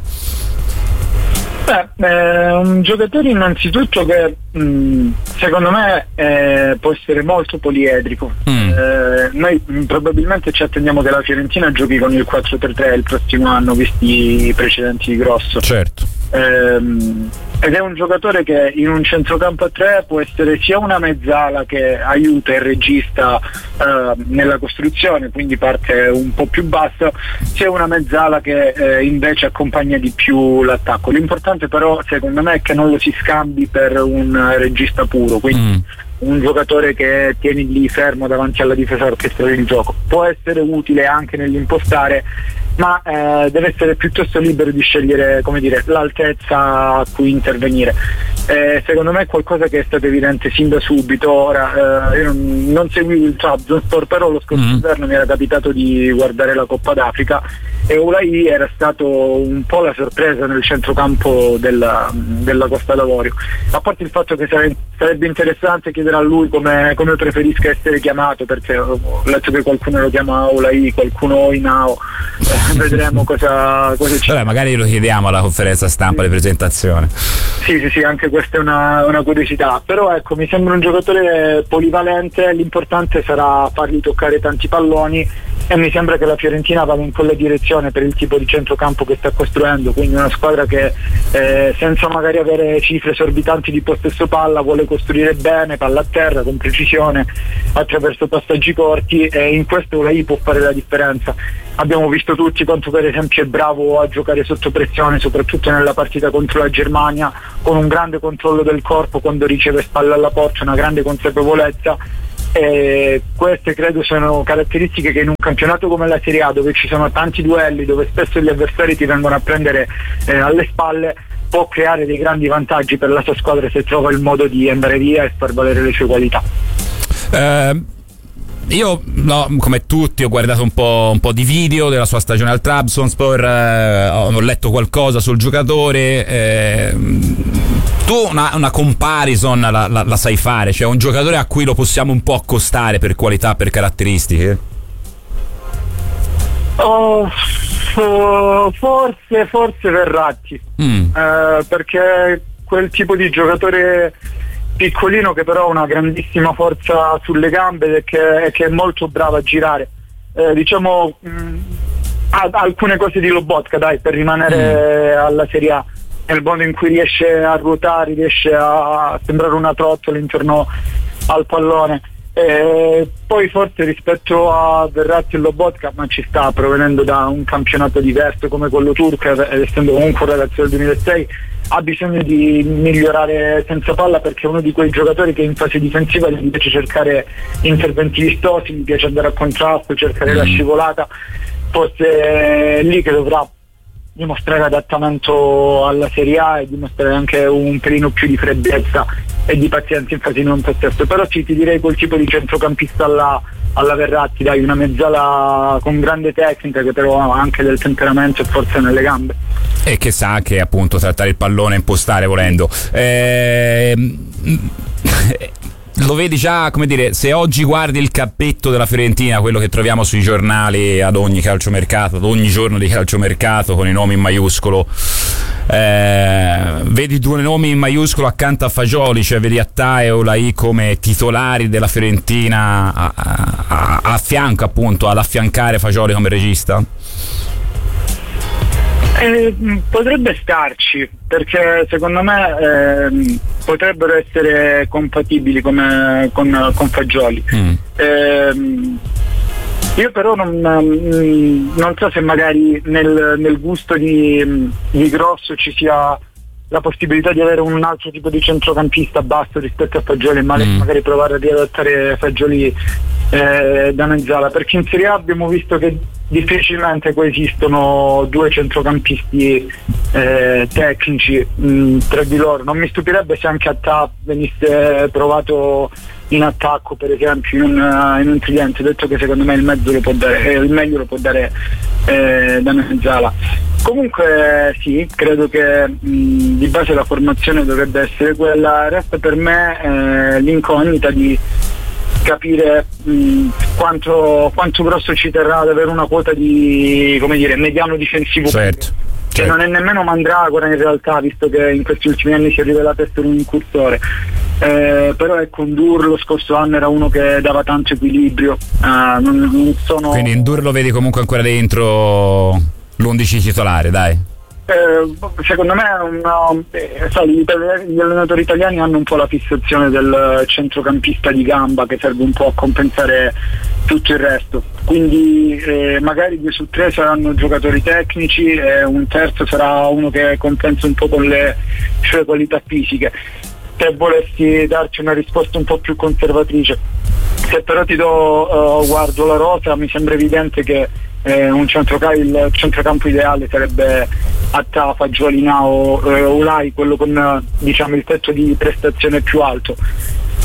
Beh, è un giocatore innanzitutto che mh, secondo me eh, può essere molto poliedrico. Mm. Eh, noi mh, probabilmente ci attendiamo che la Fiorentina giochi con il quattro tre tre il prossimo anno, visti i precedenti di Grosso.
Certo.
Ehm, ed è un giocatore che in un centrocampo a tre può essere sia una mezzala che aiuta il regista eh, nella costruzione, quindi parte un po' più basso, sia una mezzala che eh, invece accompagna di più l'attacco. L'importante però secondo me è che non lo si scambi per un regista puro, quindi mm. un giocatore che tieni lì fermo davanti alla difesa orchestrale il gioco. Può essere utile anche nell'impostare, ma eh, deve essere piuttosto libero di scegliere, come dire, l'altezza a cui intervenire. Eh, secondo me è qualcosa che è stato evidente sin da subito. Ora eh, io non, non seguivo il Trabzonspor, però lo scorso mm. inverno mi era capitato di guardare la Coppa d'Africa
e Oulai era stato un po' la sorpresa nel centrocampo della, della Costa d'Avorio. A parte il fatto che sare, sarebbe interessante chiedere a lui come, come preferisca essere chiamato, perché ho letto che qualcuno lo chiama Oulai, qualcuno Inao, eh, vedremo cosa, cosa ci...
Vabbè, magari lo chiediamo alla conferenza stampa di presentazione.
Sì, sì, sì, anche questa è una, una curiosità, però ecco, mi sembra un giocatore polivalente, l'importante sarà fargli toccare tanti palloni e mi sembra che la Fiorentina vada in quella direzione per il tipo di centrocampo che sta costruendo, quindi una squadra che eh, senza magari avere cifre esorbitanti di possesso palla vuole costruire bene, palla a terra, con precisione, attraverso passaggi corti, e in questo lei può fare la differenza. Abbiamo visto tutti quanto per esempio è bravo a giocare sotto pressione, soprattutto nella partita contro la Germania, con un grande controllo del corpo quando riceve spalle alla porta, una grande consapevolezza. E queste credo sono caratteristiche che in un campionato come la Serie A, dove ci sono tanti duelli, dove spesso gli avversari ti vengono a prendere eh, alle spalle, può creare dei grandi vantaggi per la sua squadra se trova il modo di andare via e far valere le sue qualità.
Uh... Io, no, come tutti, ho guardato un po', un po' di video della sua stagione al Trabzonspor, eh, ho letto qualcosa sul giocatore. Eh, tu una, una comparison la, la, la sai fare? Cioè un giocatore a cui lo possiamo un po' accostare per qualità, per caratteristiche?
Oh, oh, forse, forse Verratti, mm. eh, perché quel tipo di giocatore piccolino che però ha una grandissima forza sulle gambe e che, che è molto bravo a girare, eh, diciamo mh, ha alcune cose di Lobotka, dai, per rimanere mm. alla Serie A, nel modo in cui riesce a ruotare, riesce a sembrare una trottola intorno al pallone. E poi forse rispetto a Verratti e Lobotka, ma ci sta, provenendo da un campionato diverso come quello turco ed essendo comunque un ragazzo del duemilasei, ha bisogno di migliorare senza palla, perché è uno di quei giocatori che in fase difensiva gli piace cercare interventi vistosi, gli piace andare a contrasto, cercare mm. la scivolata. Forse è lì che dovrà dimostrare adattamento alla Serie A e dimostrare anche un pelino più di freddezza e di pazienza in fase non possesso. Però sì, ti direi quel tipo di centrocampista alla, alla Verratti, dai, una mezzala con grande tecnica che però ha anche del temperamento e forza nelle gambe.
E che sa che appunto trattare il pallone e impostare volendo. Eh, lo vedi già, come dire, se oggi guardi il cappetto della Fiorentina, quello che troviamo sui giornali ad ogni calciomercato, ad ogni giorno di calciomercato, con i nomi in maiuscolo, eh, vedi due nomi in maiuscolo accanto a Fagioli, cioè vedi Attà e Oulai come titolari della Fiorentina a, a, a, a fianco appunto ad affiancare Fagioli come regista?
Eh, potrebbe starci, perché secondo me eh, potrebbero essere compatibili come, con, con Fagioli. Mm. Eh, io però non, non so se magari nel, nel gusto di, di Grosso ci sia la possibilità di avere un altro tipo di centrocampista basso rispetto a Fagioli, ma mm. magari provare a riadattare Fagioli eh, da mezzala, perché in Serie A abbiamo visto che difficilmente coesistono due centrocampisti eh, tecnici mh, tra di loro. Non mi stupirebbe se anche Attà venisse provato in attacco, per esempio, in un, in un tridente, detto che secondo me il mezzo lo può dare, eh, il meglio lo può dare eh, da mezzala. Comunque sì, credo che mh, di base la formazione dovrebbe essere quella. Resta per me eh, l'incognita di capire mh, quanto, quanto Grosso ci terrà ad avere una quota di, come dire, mediano difensivo.
Certo,
che certo. Non è nemmeno Mandragora in realtà, visto che in questi ultimi anni si è rivelato essere un incursore. Eh, però ecco, Ndur lo scorso anno era uno che dava tanto equilibrio. Eh, non, non sono...
Quindi Ndur lo vedi comunque ancora dentro l'undici titolare, dai?
Eh, secondo me no, eh, sai, gli allenatori italiani hanno un po' la fissazione del centrocampista di gamba che serve un po' a compensare tutto il resto, quindi eh, magari due su tre saranno giocatori tecnici e un terzo sarà uno che compensa un po' con le sue qualità fisiche. Se volessi darci una risposta un po' più conservatrice, se però ti do uh, guardo la rosa, mi sembra evidente che eh, un centrocampo, il centrocampo ideale sarebbe Attà, Fagioli, Inao, eh, Oulai, quello con diciamo il tetto di prestazione più alto.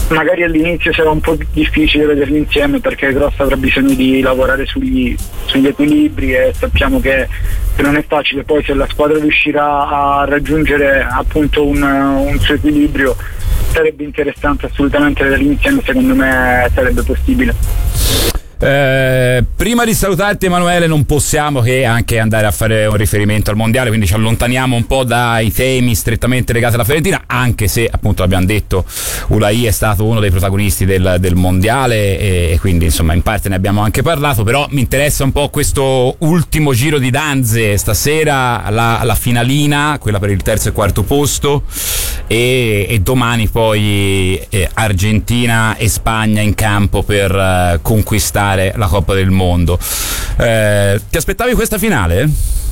magari all'inizio sarà un po' difficile vederli insieme perché Gross avrà bisogno di lavorare sugli, sugli equilibri e sappiamo che, che non è facile. Poi se la squadra riuscirà a raggiungere appunto un, un suo equilibrio sarebbe interessante assolutamente vederli insieme, secondo me sarebbe possibile.
Eh, prima di salutarti Emanuele non possiamo che anche andare a fare un riferimento al mondiale, quindi ci allontaniamo un po' dai temi strettamente legati alla Fiorentina, anche se appunto l'abbiamo detto Ulai è stato uno dei protagonisti del, del mondiale e, e quindi insomma in parte ne abbiamo anche parlato, però mi interessa un po' questo ultimo giro di danze stasera, la, la finalina, quella per il terzo e quarto posto e, e domani poi eh, Argentina e Spagna in campo per eh, conquistare la Coppa del Mondo. Eh, ti aspettavi questa finale?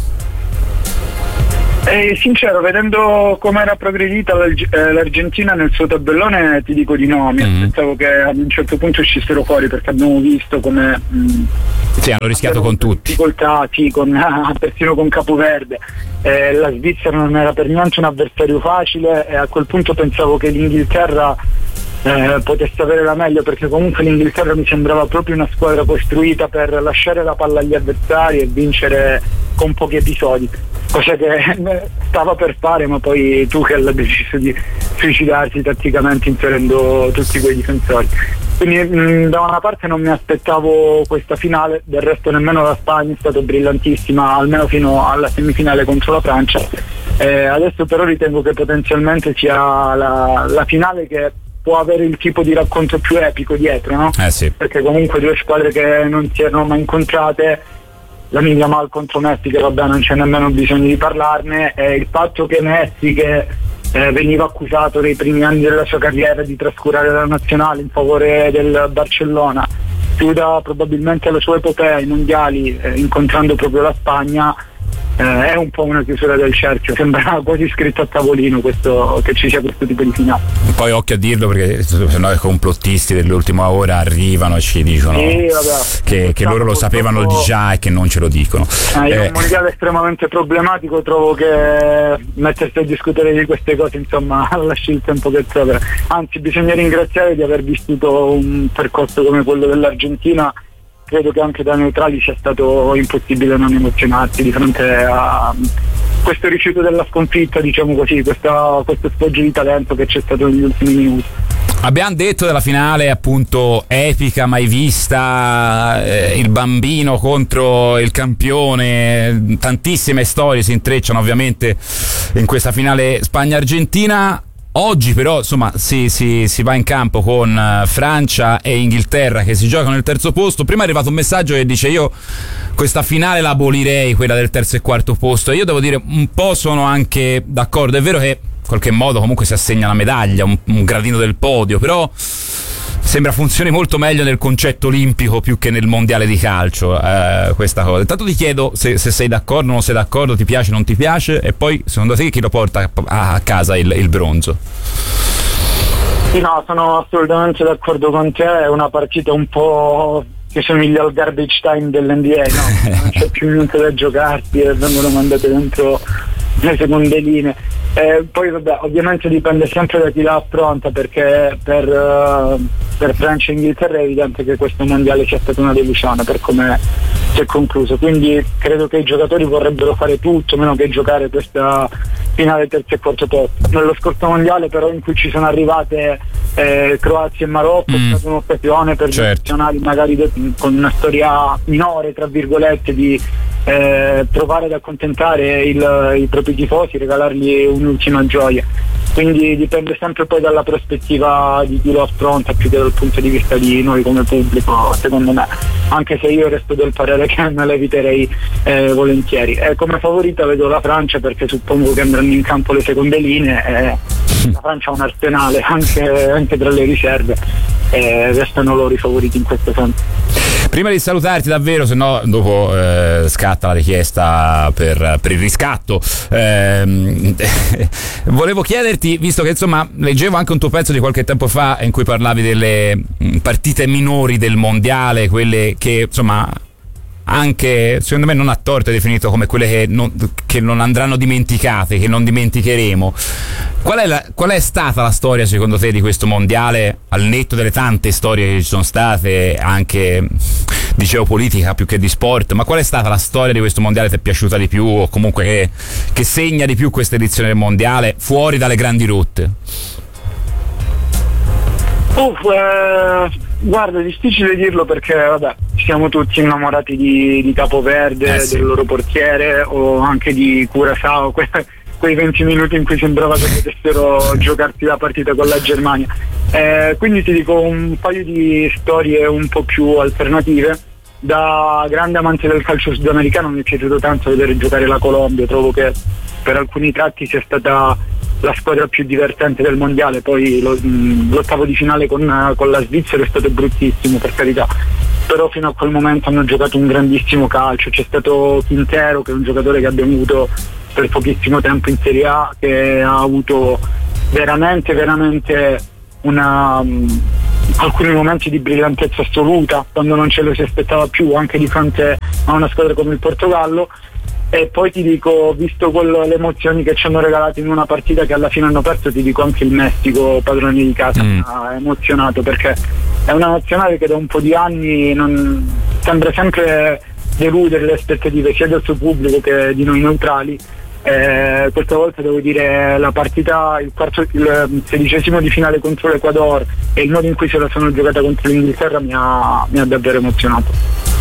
Eh, sincero, vedendo come era progredita l'Argentina nel suo tabellone, ti dico di no. Mi mm. aspettavo che ad un certo punto uscissero fuori, perché abbiamo visto come mh,
sì, hanno rischiato con tutti,
difficoltà, sì, con, ah, persino con Capoverde. Eh, la Svizzera non era per niente un avversario facile e a quel punto pensavo che l'Inghilterra Eh, potesse avere la meglio, perché comunque l'Inghilterra mi sembrava proprio una squadra costruita per lasciare la palla agli avversari e vincere con pochi episodi, cosa che stava per fare, ma poi Tuchel ha deciso di suicidarsi tatticamente inserendo tutti quei difensori. Quindi mh, da una parte non mi aspettavo questa finale, del resto nemmeno la Spagna è stata brillantissima, almeno fino alla semifinale contro la Francia. Eh, adesso però ritengo che potenzialmente sia la, la finale che può avere il tipo di racconto più epico dietro, no?
Eh sì.
Perché comunque due squadre che non si erano mai incontrate, la Yamal contro Messi, che vabbè non c'è nemmeno bisogno di parlarne, e il fatto che Messi, che eh, veniva accusato nei primi anni della sua carriera di trascurare la nazionale in favore del Barcellona, chiuda probabilmente la sua epopea ai mondiali eh, incontrando proprio la Spagna. Eh, è un po' una chiusura del cerchio, sembra quasi scritto a tavolino questo, che ci sia questo tipo di finale.
Poi occhio a dirlo, perché sennò i complottisti dell'ultima ora arrivano e ci dicono
sì, vabbè,
che, che loro lo sapevano già e che non ce lo dicono.
Eh,
eh.
Un mondiale estremamente problematico, trovo che mettersi a discutere di queste cose insomma lasci il tempo che trova. Anzi, bisogna ringraziare di aver vissuto un percorso come quello dell'Argentina. Credo che anche da neutrali sia stato impossibile non emozionarsi di fronte a questo rifiuto della sconfitta, diciamo così, questa, questo sfoggio di talento che c'è stato negli ultimi minuti.
Abbiamo detto della finale appunto epica, mai vista, eh, il bambino contro il campione, tantissime storie si intrecciano ovviamente in questa finale Spagna-Argentina. Oggi però insomma si, si, si va in campo con Francia e Inghilterra che si giocano il terzo posto. Prima è arrivato un messaggio che dice: io questa finale la abolirei, quella del terzo e quarto posto. E io devo dire un po' sono anche d'accordo. È vero che in qualche modo comunque si assegna la medaglia, un, un gradino del podio, però sembra funzioni molto meglio nel concetto olimpico più che nel mondiale di calcio, eh, questa cosa. Intanto ti chiedo se, se sei d'accordo o non sei d'accordo, ti piace o non ti piace, e poi secondo te chi lo porta a, a casa il, il bronzo?
Sì, no, sono assolutamente d'accordo con te, è una partita un po' che somiglia al garbage time dell'N B A, no? Non c'è più niente da giocarsi e vengono mandate dentro le seconde linee. Eh, poi vabbè, ovviamente dipende sempre da chi la affronta, perché per, uh, per Francia e Inghilterra è evidente che questo mondiale sia stata una delusione per come si è concluso, quindi credo che i giocatori vorrebbero fare tutto meno che giocare questa finale terzo e quarto posto. Nello scorso mondiale però, in cui ci sono arrivate eh, Croazia e Marocco, mm. è stata un'occasione per certo. gli nazionali magari de- con una storia minore tra virgolette di eh, provare ad accontentare il, i propri tifosi, regalargli un'ultima gioia. Quindi dipende sempre poi dalla prospettiva di chi lo affronta più che dal punto di vista di noi come pubblico, secondo me, anche se io resto del parere che me la eviterei eh, volentieri. E come favorita vedo la Francia, perché suppongo che andranno in campo le seconde linee e la Francia ha un arsenale anche, anche tra le riserve e restano loro i favoriti in questo senso.
Prima di salutarti davvero, se no dopo eh, scatta la richiesta per, per il riscatto, eh, volevo chiederti, visto che insomma leggevo anche un tuo pezzo di qualche tempo fa in cui parlavi delle partite minori del mondiale, quelle che insomma anche secondo me non a torto è definito come quelle che non, che non andranno dimenticate, che non dimenticheremo. Qual è, la, qual è stata la storia secondo te di questo mondiale, al netto delle tante storie che ci sono state anche di geopolitica più che di sport, ma qual è stata la storia di questo mondiale che ti è piaciuta di più, o comunque che, che segna di più questa edizione del mondiale fuori dalle grandi rotte?
Uff, eh, guarda, è difficile dirlo perché vabbè, siamo tutti innamorati di, di Capoverde, eh sì. del loro portiere, o anche di Curaçao, que- quei venti minuti in cui sembrava che potessero giocarsi la partita con la Germania. Eh, quindi ti dico un paio di storie un po' più alternative. Da grande amante del calcio sudamericano mi è piaciuto tanto vedere giocare la Colombia, trovo che per alcuni tratti sia stata la squadra più divertente del mondiale. Poi lo, l'ottavo di finale con, con la Svizzera è stato bruttissimo, per carità, però fino a quel momento hanno giocato un grandissimo calcio. C'è stato Quintero, che è un giocatore che abbiamo avuto per pochissimo tempo in Serie A, che ha avuto veramente veramente una um, alcuni momenti di brillantezza assoluta quando non ce lo si aspettava più, anche di fronte a una squadra come il Portogallo. E poi ti dico, visto quello, le emozioni che ci hanno regalato in una partita che alla fine hanno perso, ti dico anche il Messico, padroni di casa, mm. ha emozionato, perché è una nazionale che da un po' di anni non, sembra sempre deludere le aspettative sia del suo pubblico che di noi neutrali. Eh, questa volta devo dire la partita, il, quarto, il sedicesimo di finale contro l'Ecuador e il modo in cui se la sono giocata contro l'Inghilterra mi ha, mi ha davvero emozionato.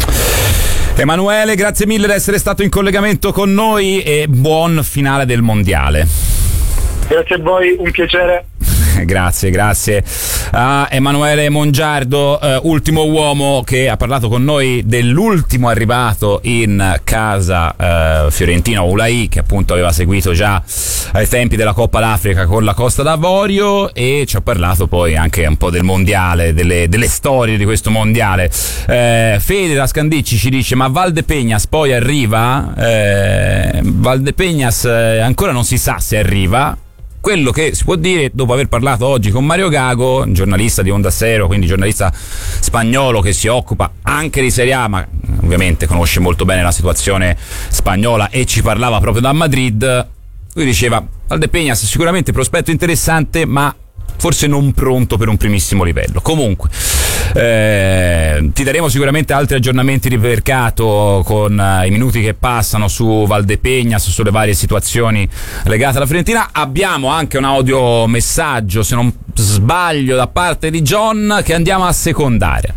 Emanuele, grazie mille di essere stato in collegamento con noi e buon finale del mondiale.
Grazie a voi, un piacere.
Grazie, grazie a Emanuele Mongiardo, eh, ultimo uomo che ha parlato con noi dell'ultimo arrivato in casa eh, fiorentino, Ulai, che appunto aveva seguito già ai tempi della Coppa d'Africa con la Costa d'Avorio, e ci ha parlato poi anche un po' del mondiale, delle, delle storie di questo mondiale. eh, Fede da Scandicci ci dice: ma Valdepeñas poi arriva? eh, Valdepeñas eh, ancora non si sa se arriva. Quello che si può dire, dopo aver parlato oggi con Mario Gago, giornalista di Onda Cero, quindi giornalista spagnolo che si occupa anche di Serie A, ma ovviamente conosce molto bene la situazione spagnola e ci parlava proprio da Madrid, lui diceva: Valdepeñas sicuramente prospetto interessante, ma forse non pronto per un primissimo livello. Comunque eh, ti daremo sicuramente altri aggiornamenti di mercato con eh, i minuti che passano su Valdepeñas, sulle varie situazioni legate alla Fiorentina. Abbiamo anche un audio messaggio, se non sbaglio, da parte di John, che andiamo a secondare.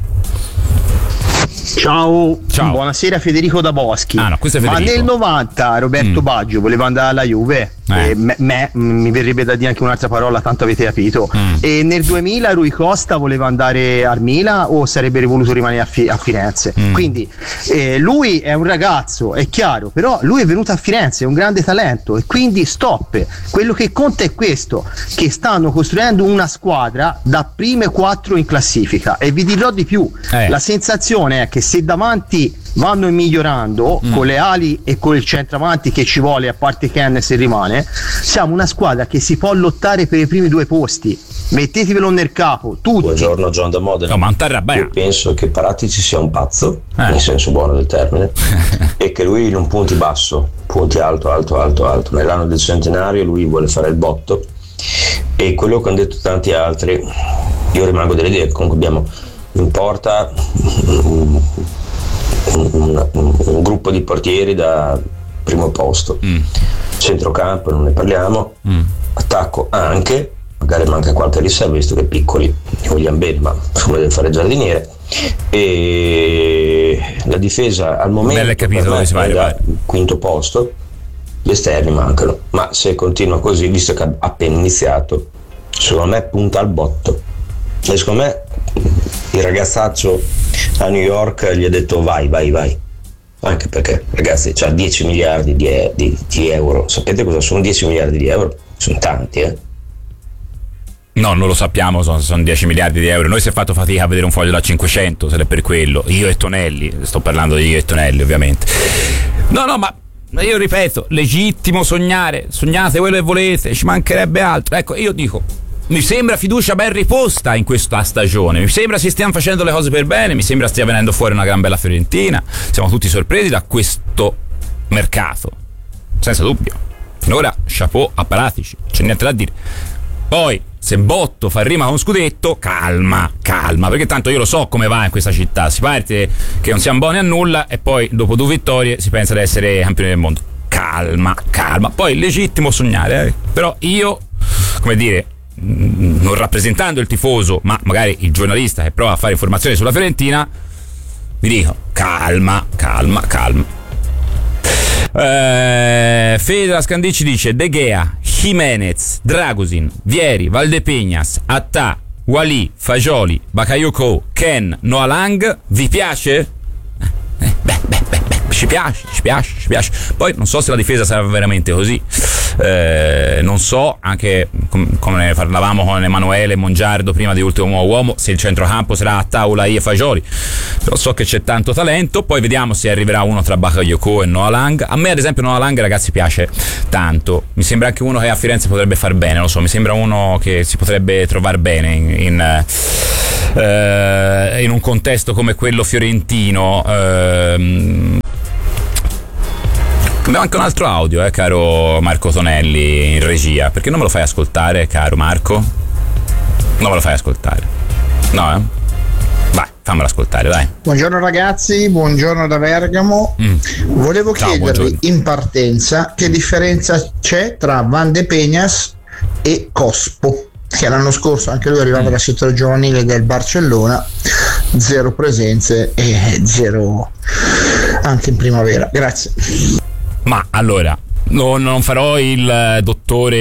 Ciao, Ciao. Buonasera, Federico da Boschi.
Ah, no, questo è Federico.
Ma nel novanta Roberto mm. Baggio voleva andare alla Juve, eh. e me, me mi verrebbe da dire anche un'altra parola, tanto avete capito. Mm. E nel duemila Rui Costa voleva andare al Milan o sarebbe voluto rimanere a, Fi- a Firenze. Mm. Quindi eh, lui è un ragazzo, è chiaro, però lui è venuto a Firenze, è un grande talento, e quindi stop. Quello che conta è questo, che stanno costruendo una squadra da prime quattro in classifica, e vi dirò di più, eh. la sensazione è che se davanti vanno migliorando mm. con le ali e con il centravanti che ci vuole, a parte Ken se rimane, siamo una squadra che si può lottare per i primi due posti. Mettetevelo nel capo tutti.
Buongiorno, John da Modena.
No,
Io penso che Paratici sia un pazzo, eh. nel senso buono del termine, e che lui non punti basso, punti alto, alto, alto, alto. Nell'anno del centenario lui vuole fare il botto, e quello che hanno detto tanti altri, io rimango dell'idea che comunque abbiamo in porta un, un, un, un gruppo di portieri da primo posto, mm. centrocampo non ne parliamo, mm. attacco anche, magari manca qualche riserva visto che piccoli li vogliamo bene, ma insomma deve fare giardiniere, e la difesa al momento
capito dove si va,
è al quinto posto, gli esterni mancano, ma se continua così, visto che ha appena iniziato, secondo me punta al botto, e secondo me il ragazzaccio a New York gli ha detto vai vai vai, anche perché ragazzi c'ha dieci miliardi di, di, di euro. Sapete cosa sono dieci miliardi di euro? Sono tanti, eh?
No, non lo sappiamo, sono, sono dieci miliardi di euro. Noi si è fatto fatica a vedere un foglio da cinquecento, se è per quello. Io e Tonelli, sto parlando di io e Tonelli ovviamente. No no, ma io ripeto, legittimo sognare, sognate quello che volete, ci mancherebbe altro. Ecco, io dico, mi sembra fiducia ben riposta in questa stagione, mi sembra si stiano facendo le cose per bene, mi sembra stia venendo fuori una gran bella Fiorentina, siamo tutti sorpresi da questo mercato, senza dubbio. Finora chapeau a Paratici, c'è niente da dire. Poi se Botto fa rima con scudetto, calma, calma, perché tanto io lo so come va in questa città, si parte che non siamo buoni a nulla e poi dopo due vittorie si pensa di essere campioni del mondo. Calma, calma, poi legittimo sognare, eh? Però io, come dire, non rappresentando il tifoso, ma magari il giornalista che prova a fare informazioni sulla Fiorentina, vi dico calma, calma, calma. Eh, Federa Scandicci dice De Gea, Jimenez, Dragusin, Vieri, Valdepeñas, Attà, Wali, Fagioli, Bakayoko, Ken, Noah Lang. Vi piace? Eh, beh, beh, beh, beh, ci piace, ci piace, ci piace. Poi non so se la difesa sarà veramente così. Eh, non so, anche com- come parlavamo con Emanuele Mongiardo prima di Ultimo Uomo, se il centrocampo sarà a Tavola e Fagioli, però so che c'è tanto talento. Poi vediamo se arriverà uno tra Bakayoko e Noah Lang. A me ad esempio Noah Lang, ragazzi, piace tanto, mi sembra anche uno che a Firenze potrebbe far bene, non lo so, mi sembra uno che si potrebbe trovare bene in, in, uh, in un contesto come quello fiorentino. uh, Abbiamo anche un altro audio, eh, caro Marco Tonelli in regia. Perché non me lo fai ascoltare, caro Marco? Non me lo fai ascoltare? No, eh? Vai, fammelo ascoltare, dai.
Buongiorno ragazzi, buongiorno da Bergamo. Mm. Volevo Ciao, chiedervi buongiorno. in partenza che differenza c'è tra Valdepeñas e Cospo, che l'anno scorso anche lui arrivava mm. dal settore giovanile del Barcellona, zero presenze e zero anche in primavera. Grazie.
Ma allora, no, non farò il dottore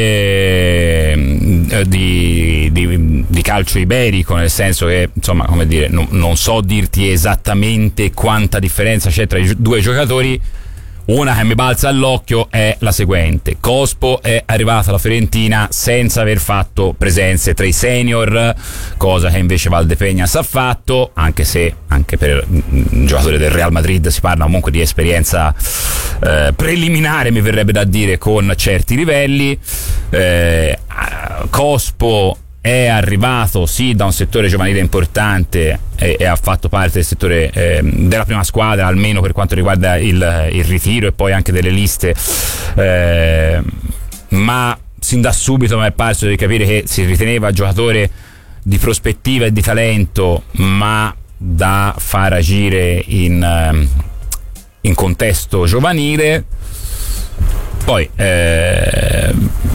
eh, di, di, di calcio iberico, nel senso che, insomma, come dire, no, non so dirti esattamente quanta differenza c'è tra i due giocatori. Una che mi balza all'occhio è la seguente: Cospo è arrivata alla Fiorentina senza aver fatto presenze tra i senior, cosa che invece Valdepeñas ha fatto, anche se anche per un giocatore del Real Madrid si parla comunque di esperienza eh, preliminare, mi verrebbe da dire, con certi livelli. eh, Cospo è arrivato sì da un settore giovanile importante e, e ha fatto parte del settore eh, della prima squadra, almeno per quanto riguarda il, il ritiro e poi anche delle liste, eh, ma sin da subito mi è parso di capire che si riteneva giocatore di prospettiva e di talento, ma da far agire in, in contesto giovanile. Poi eh,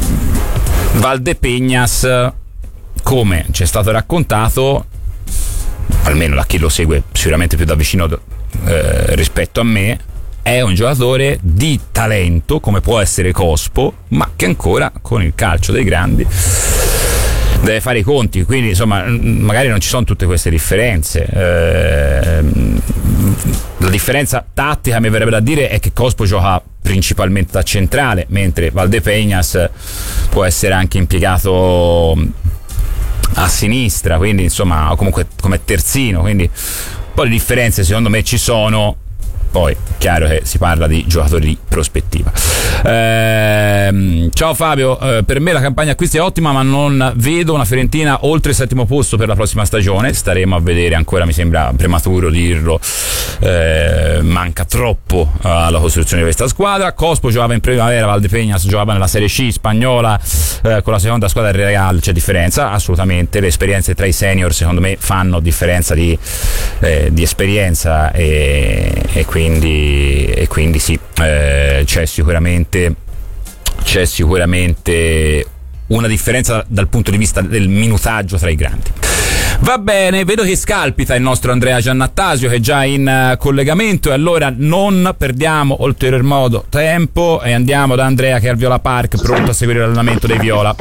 Valdepeñas, come ci è stato raccontato, almeno da chi lo segue sicuramente più da vicino eh, rispetto a me, è un giocatore di talento come può essere Cospo, ma che ancora con il calcio dei grandi deve fare i conti, quindi insomma magari non ci sono tutte queste differenze. Eh, la differenza tattica, mi verrebbe da dire, è che Cospo gioca principalmente da centrale, mentre Valdepeñas può essere anche impiegato a sinistra, quindi insomma, o comunque come terzino, quindi un po' di differenze secondo me ci sono. Poi chiaro che si parla di giocatori di prospettiva. Ehm, ciao Fabio, eh, per me la campagna acquisti è ottima, ma non vedo una Fiorentina oltre il settimo posto per la prossima stagione. Staremo a vedere, ancora mi sembra prematuro dirlo, eh, manca troppo alla costruzione di questa squadra. Cospo giocava in primavera, Valdepeñas giocava nella Serie C spagnola, eh, con la seconda squadra del Real. C'è differenza? Assolutamente. Le esperienze tra i senior secondo me fanno differenza di, eh, di esperienza e, e quindi Quindi, e quindi sì, eh, c'è sicuramente c'è sicuramente una differenza dal punto di vista del minutaggio tra i grandi. Va bene, vedo che scalpita il nostro Andrea Giannattasio, che è già in uh, collegamento, e allora non perdiamo ulterior modo tempo e andiamo da Andrea, che è al Viola Park, pronto a seguire l'allenamento dei Viola.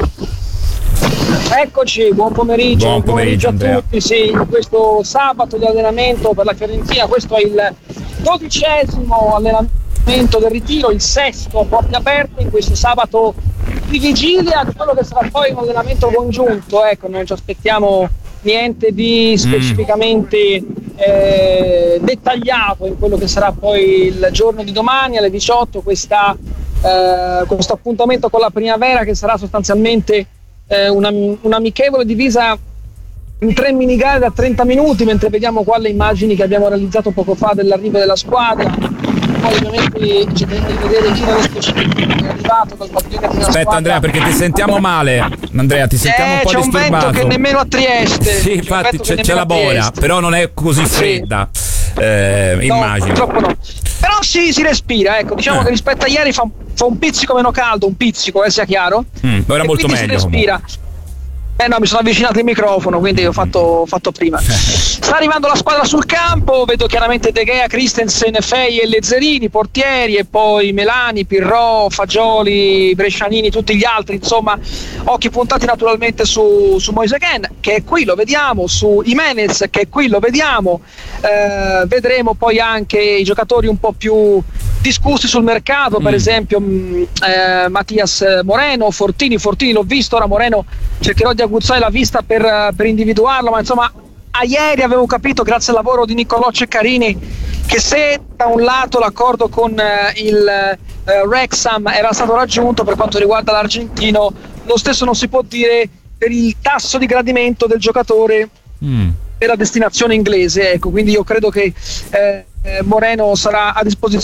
Eccoci, buon pomeriggio,
buon pomeriggio,
buon pomeriggio a tutti. Sì, questo sabato di allenamento per la Fiorentina, questo è il dodicesimo allenamento del ritiro, il sesto a porte aperte in questo sabato di vigilia di quello che sarà poi un allenamento congiunto. Ecco, non ci aspettiamo niente di specificamente eh, dettagliato in quello che sarà poi il giorno di domani alle diciotto, questa, eh, questo appuntamento con la primavera, che sarà sostanzialmente eh, una, un'amichevole divisa in tre minigare da trenta minuti, mentre vediamo qua le immagini che abbiamo realizzato poco fa dell'arrivo della squadra. Poi ovviamente ci teniamo di vedere chi nello specifico è arrivato dal padiglione della
Aspetta
squadra.
Andrea, perché ti sentiamo male. Andrea, ti sentiamo
eh,
un po'
c'è
disturbato.
un vento che nemmeno a Trieste.
Sì, infatti c'è, c'è la boia, però non è così fredda. Eh,
No,
immagino.
purtroppo no. Però sì, si respira, ecco, diciamo
Eh.
che rispetto a ieri fa, fa un pizzico meno caldo, un pizzico, eh, sia chiaro.
Mm, ora
E
molto
quindi
meglio.
si respira. Eh no, mi sono avvicinato il microfono, quindi ho fatto, ho fatto prima. Sta arrivando la squadra sul campo, vedo chiaramente De Gea, Christensen, Fei e Lezzerini, portieri, e poi Melani, Pirro, Fagioli, Brescianini, tutti gli altri, insomma, occhi puntati naturalmente su, su Moise Kean, che è qui, lo vediamo, su Jimenez, che è qui, lo vediamo, eh, vedremo poi anche i giocatori un po' più discussi sul mercato, per mm. esempio mh, eh, Mattias Moreno, Fortini, Fortini l'ho visto, ora Moreno cercherò di aguzzare la vista per, per individuarlo, ma insomma a ieri avevo capito, grazie al lavoro di Niccolò Ceccarini, che se da un lato l'accordo con eh, il eh, Wrexham era stato raggiunto per quanto riguarda l'argentino, lo stesso non si può dire per il tasso di gradimento del giocatore mm. per la destinazione inglese, ecco, quindi io credo che eh, Moreno sarà a disposizione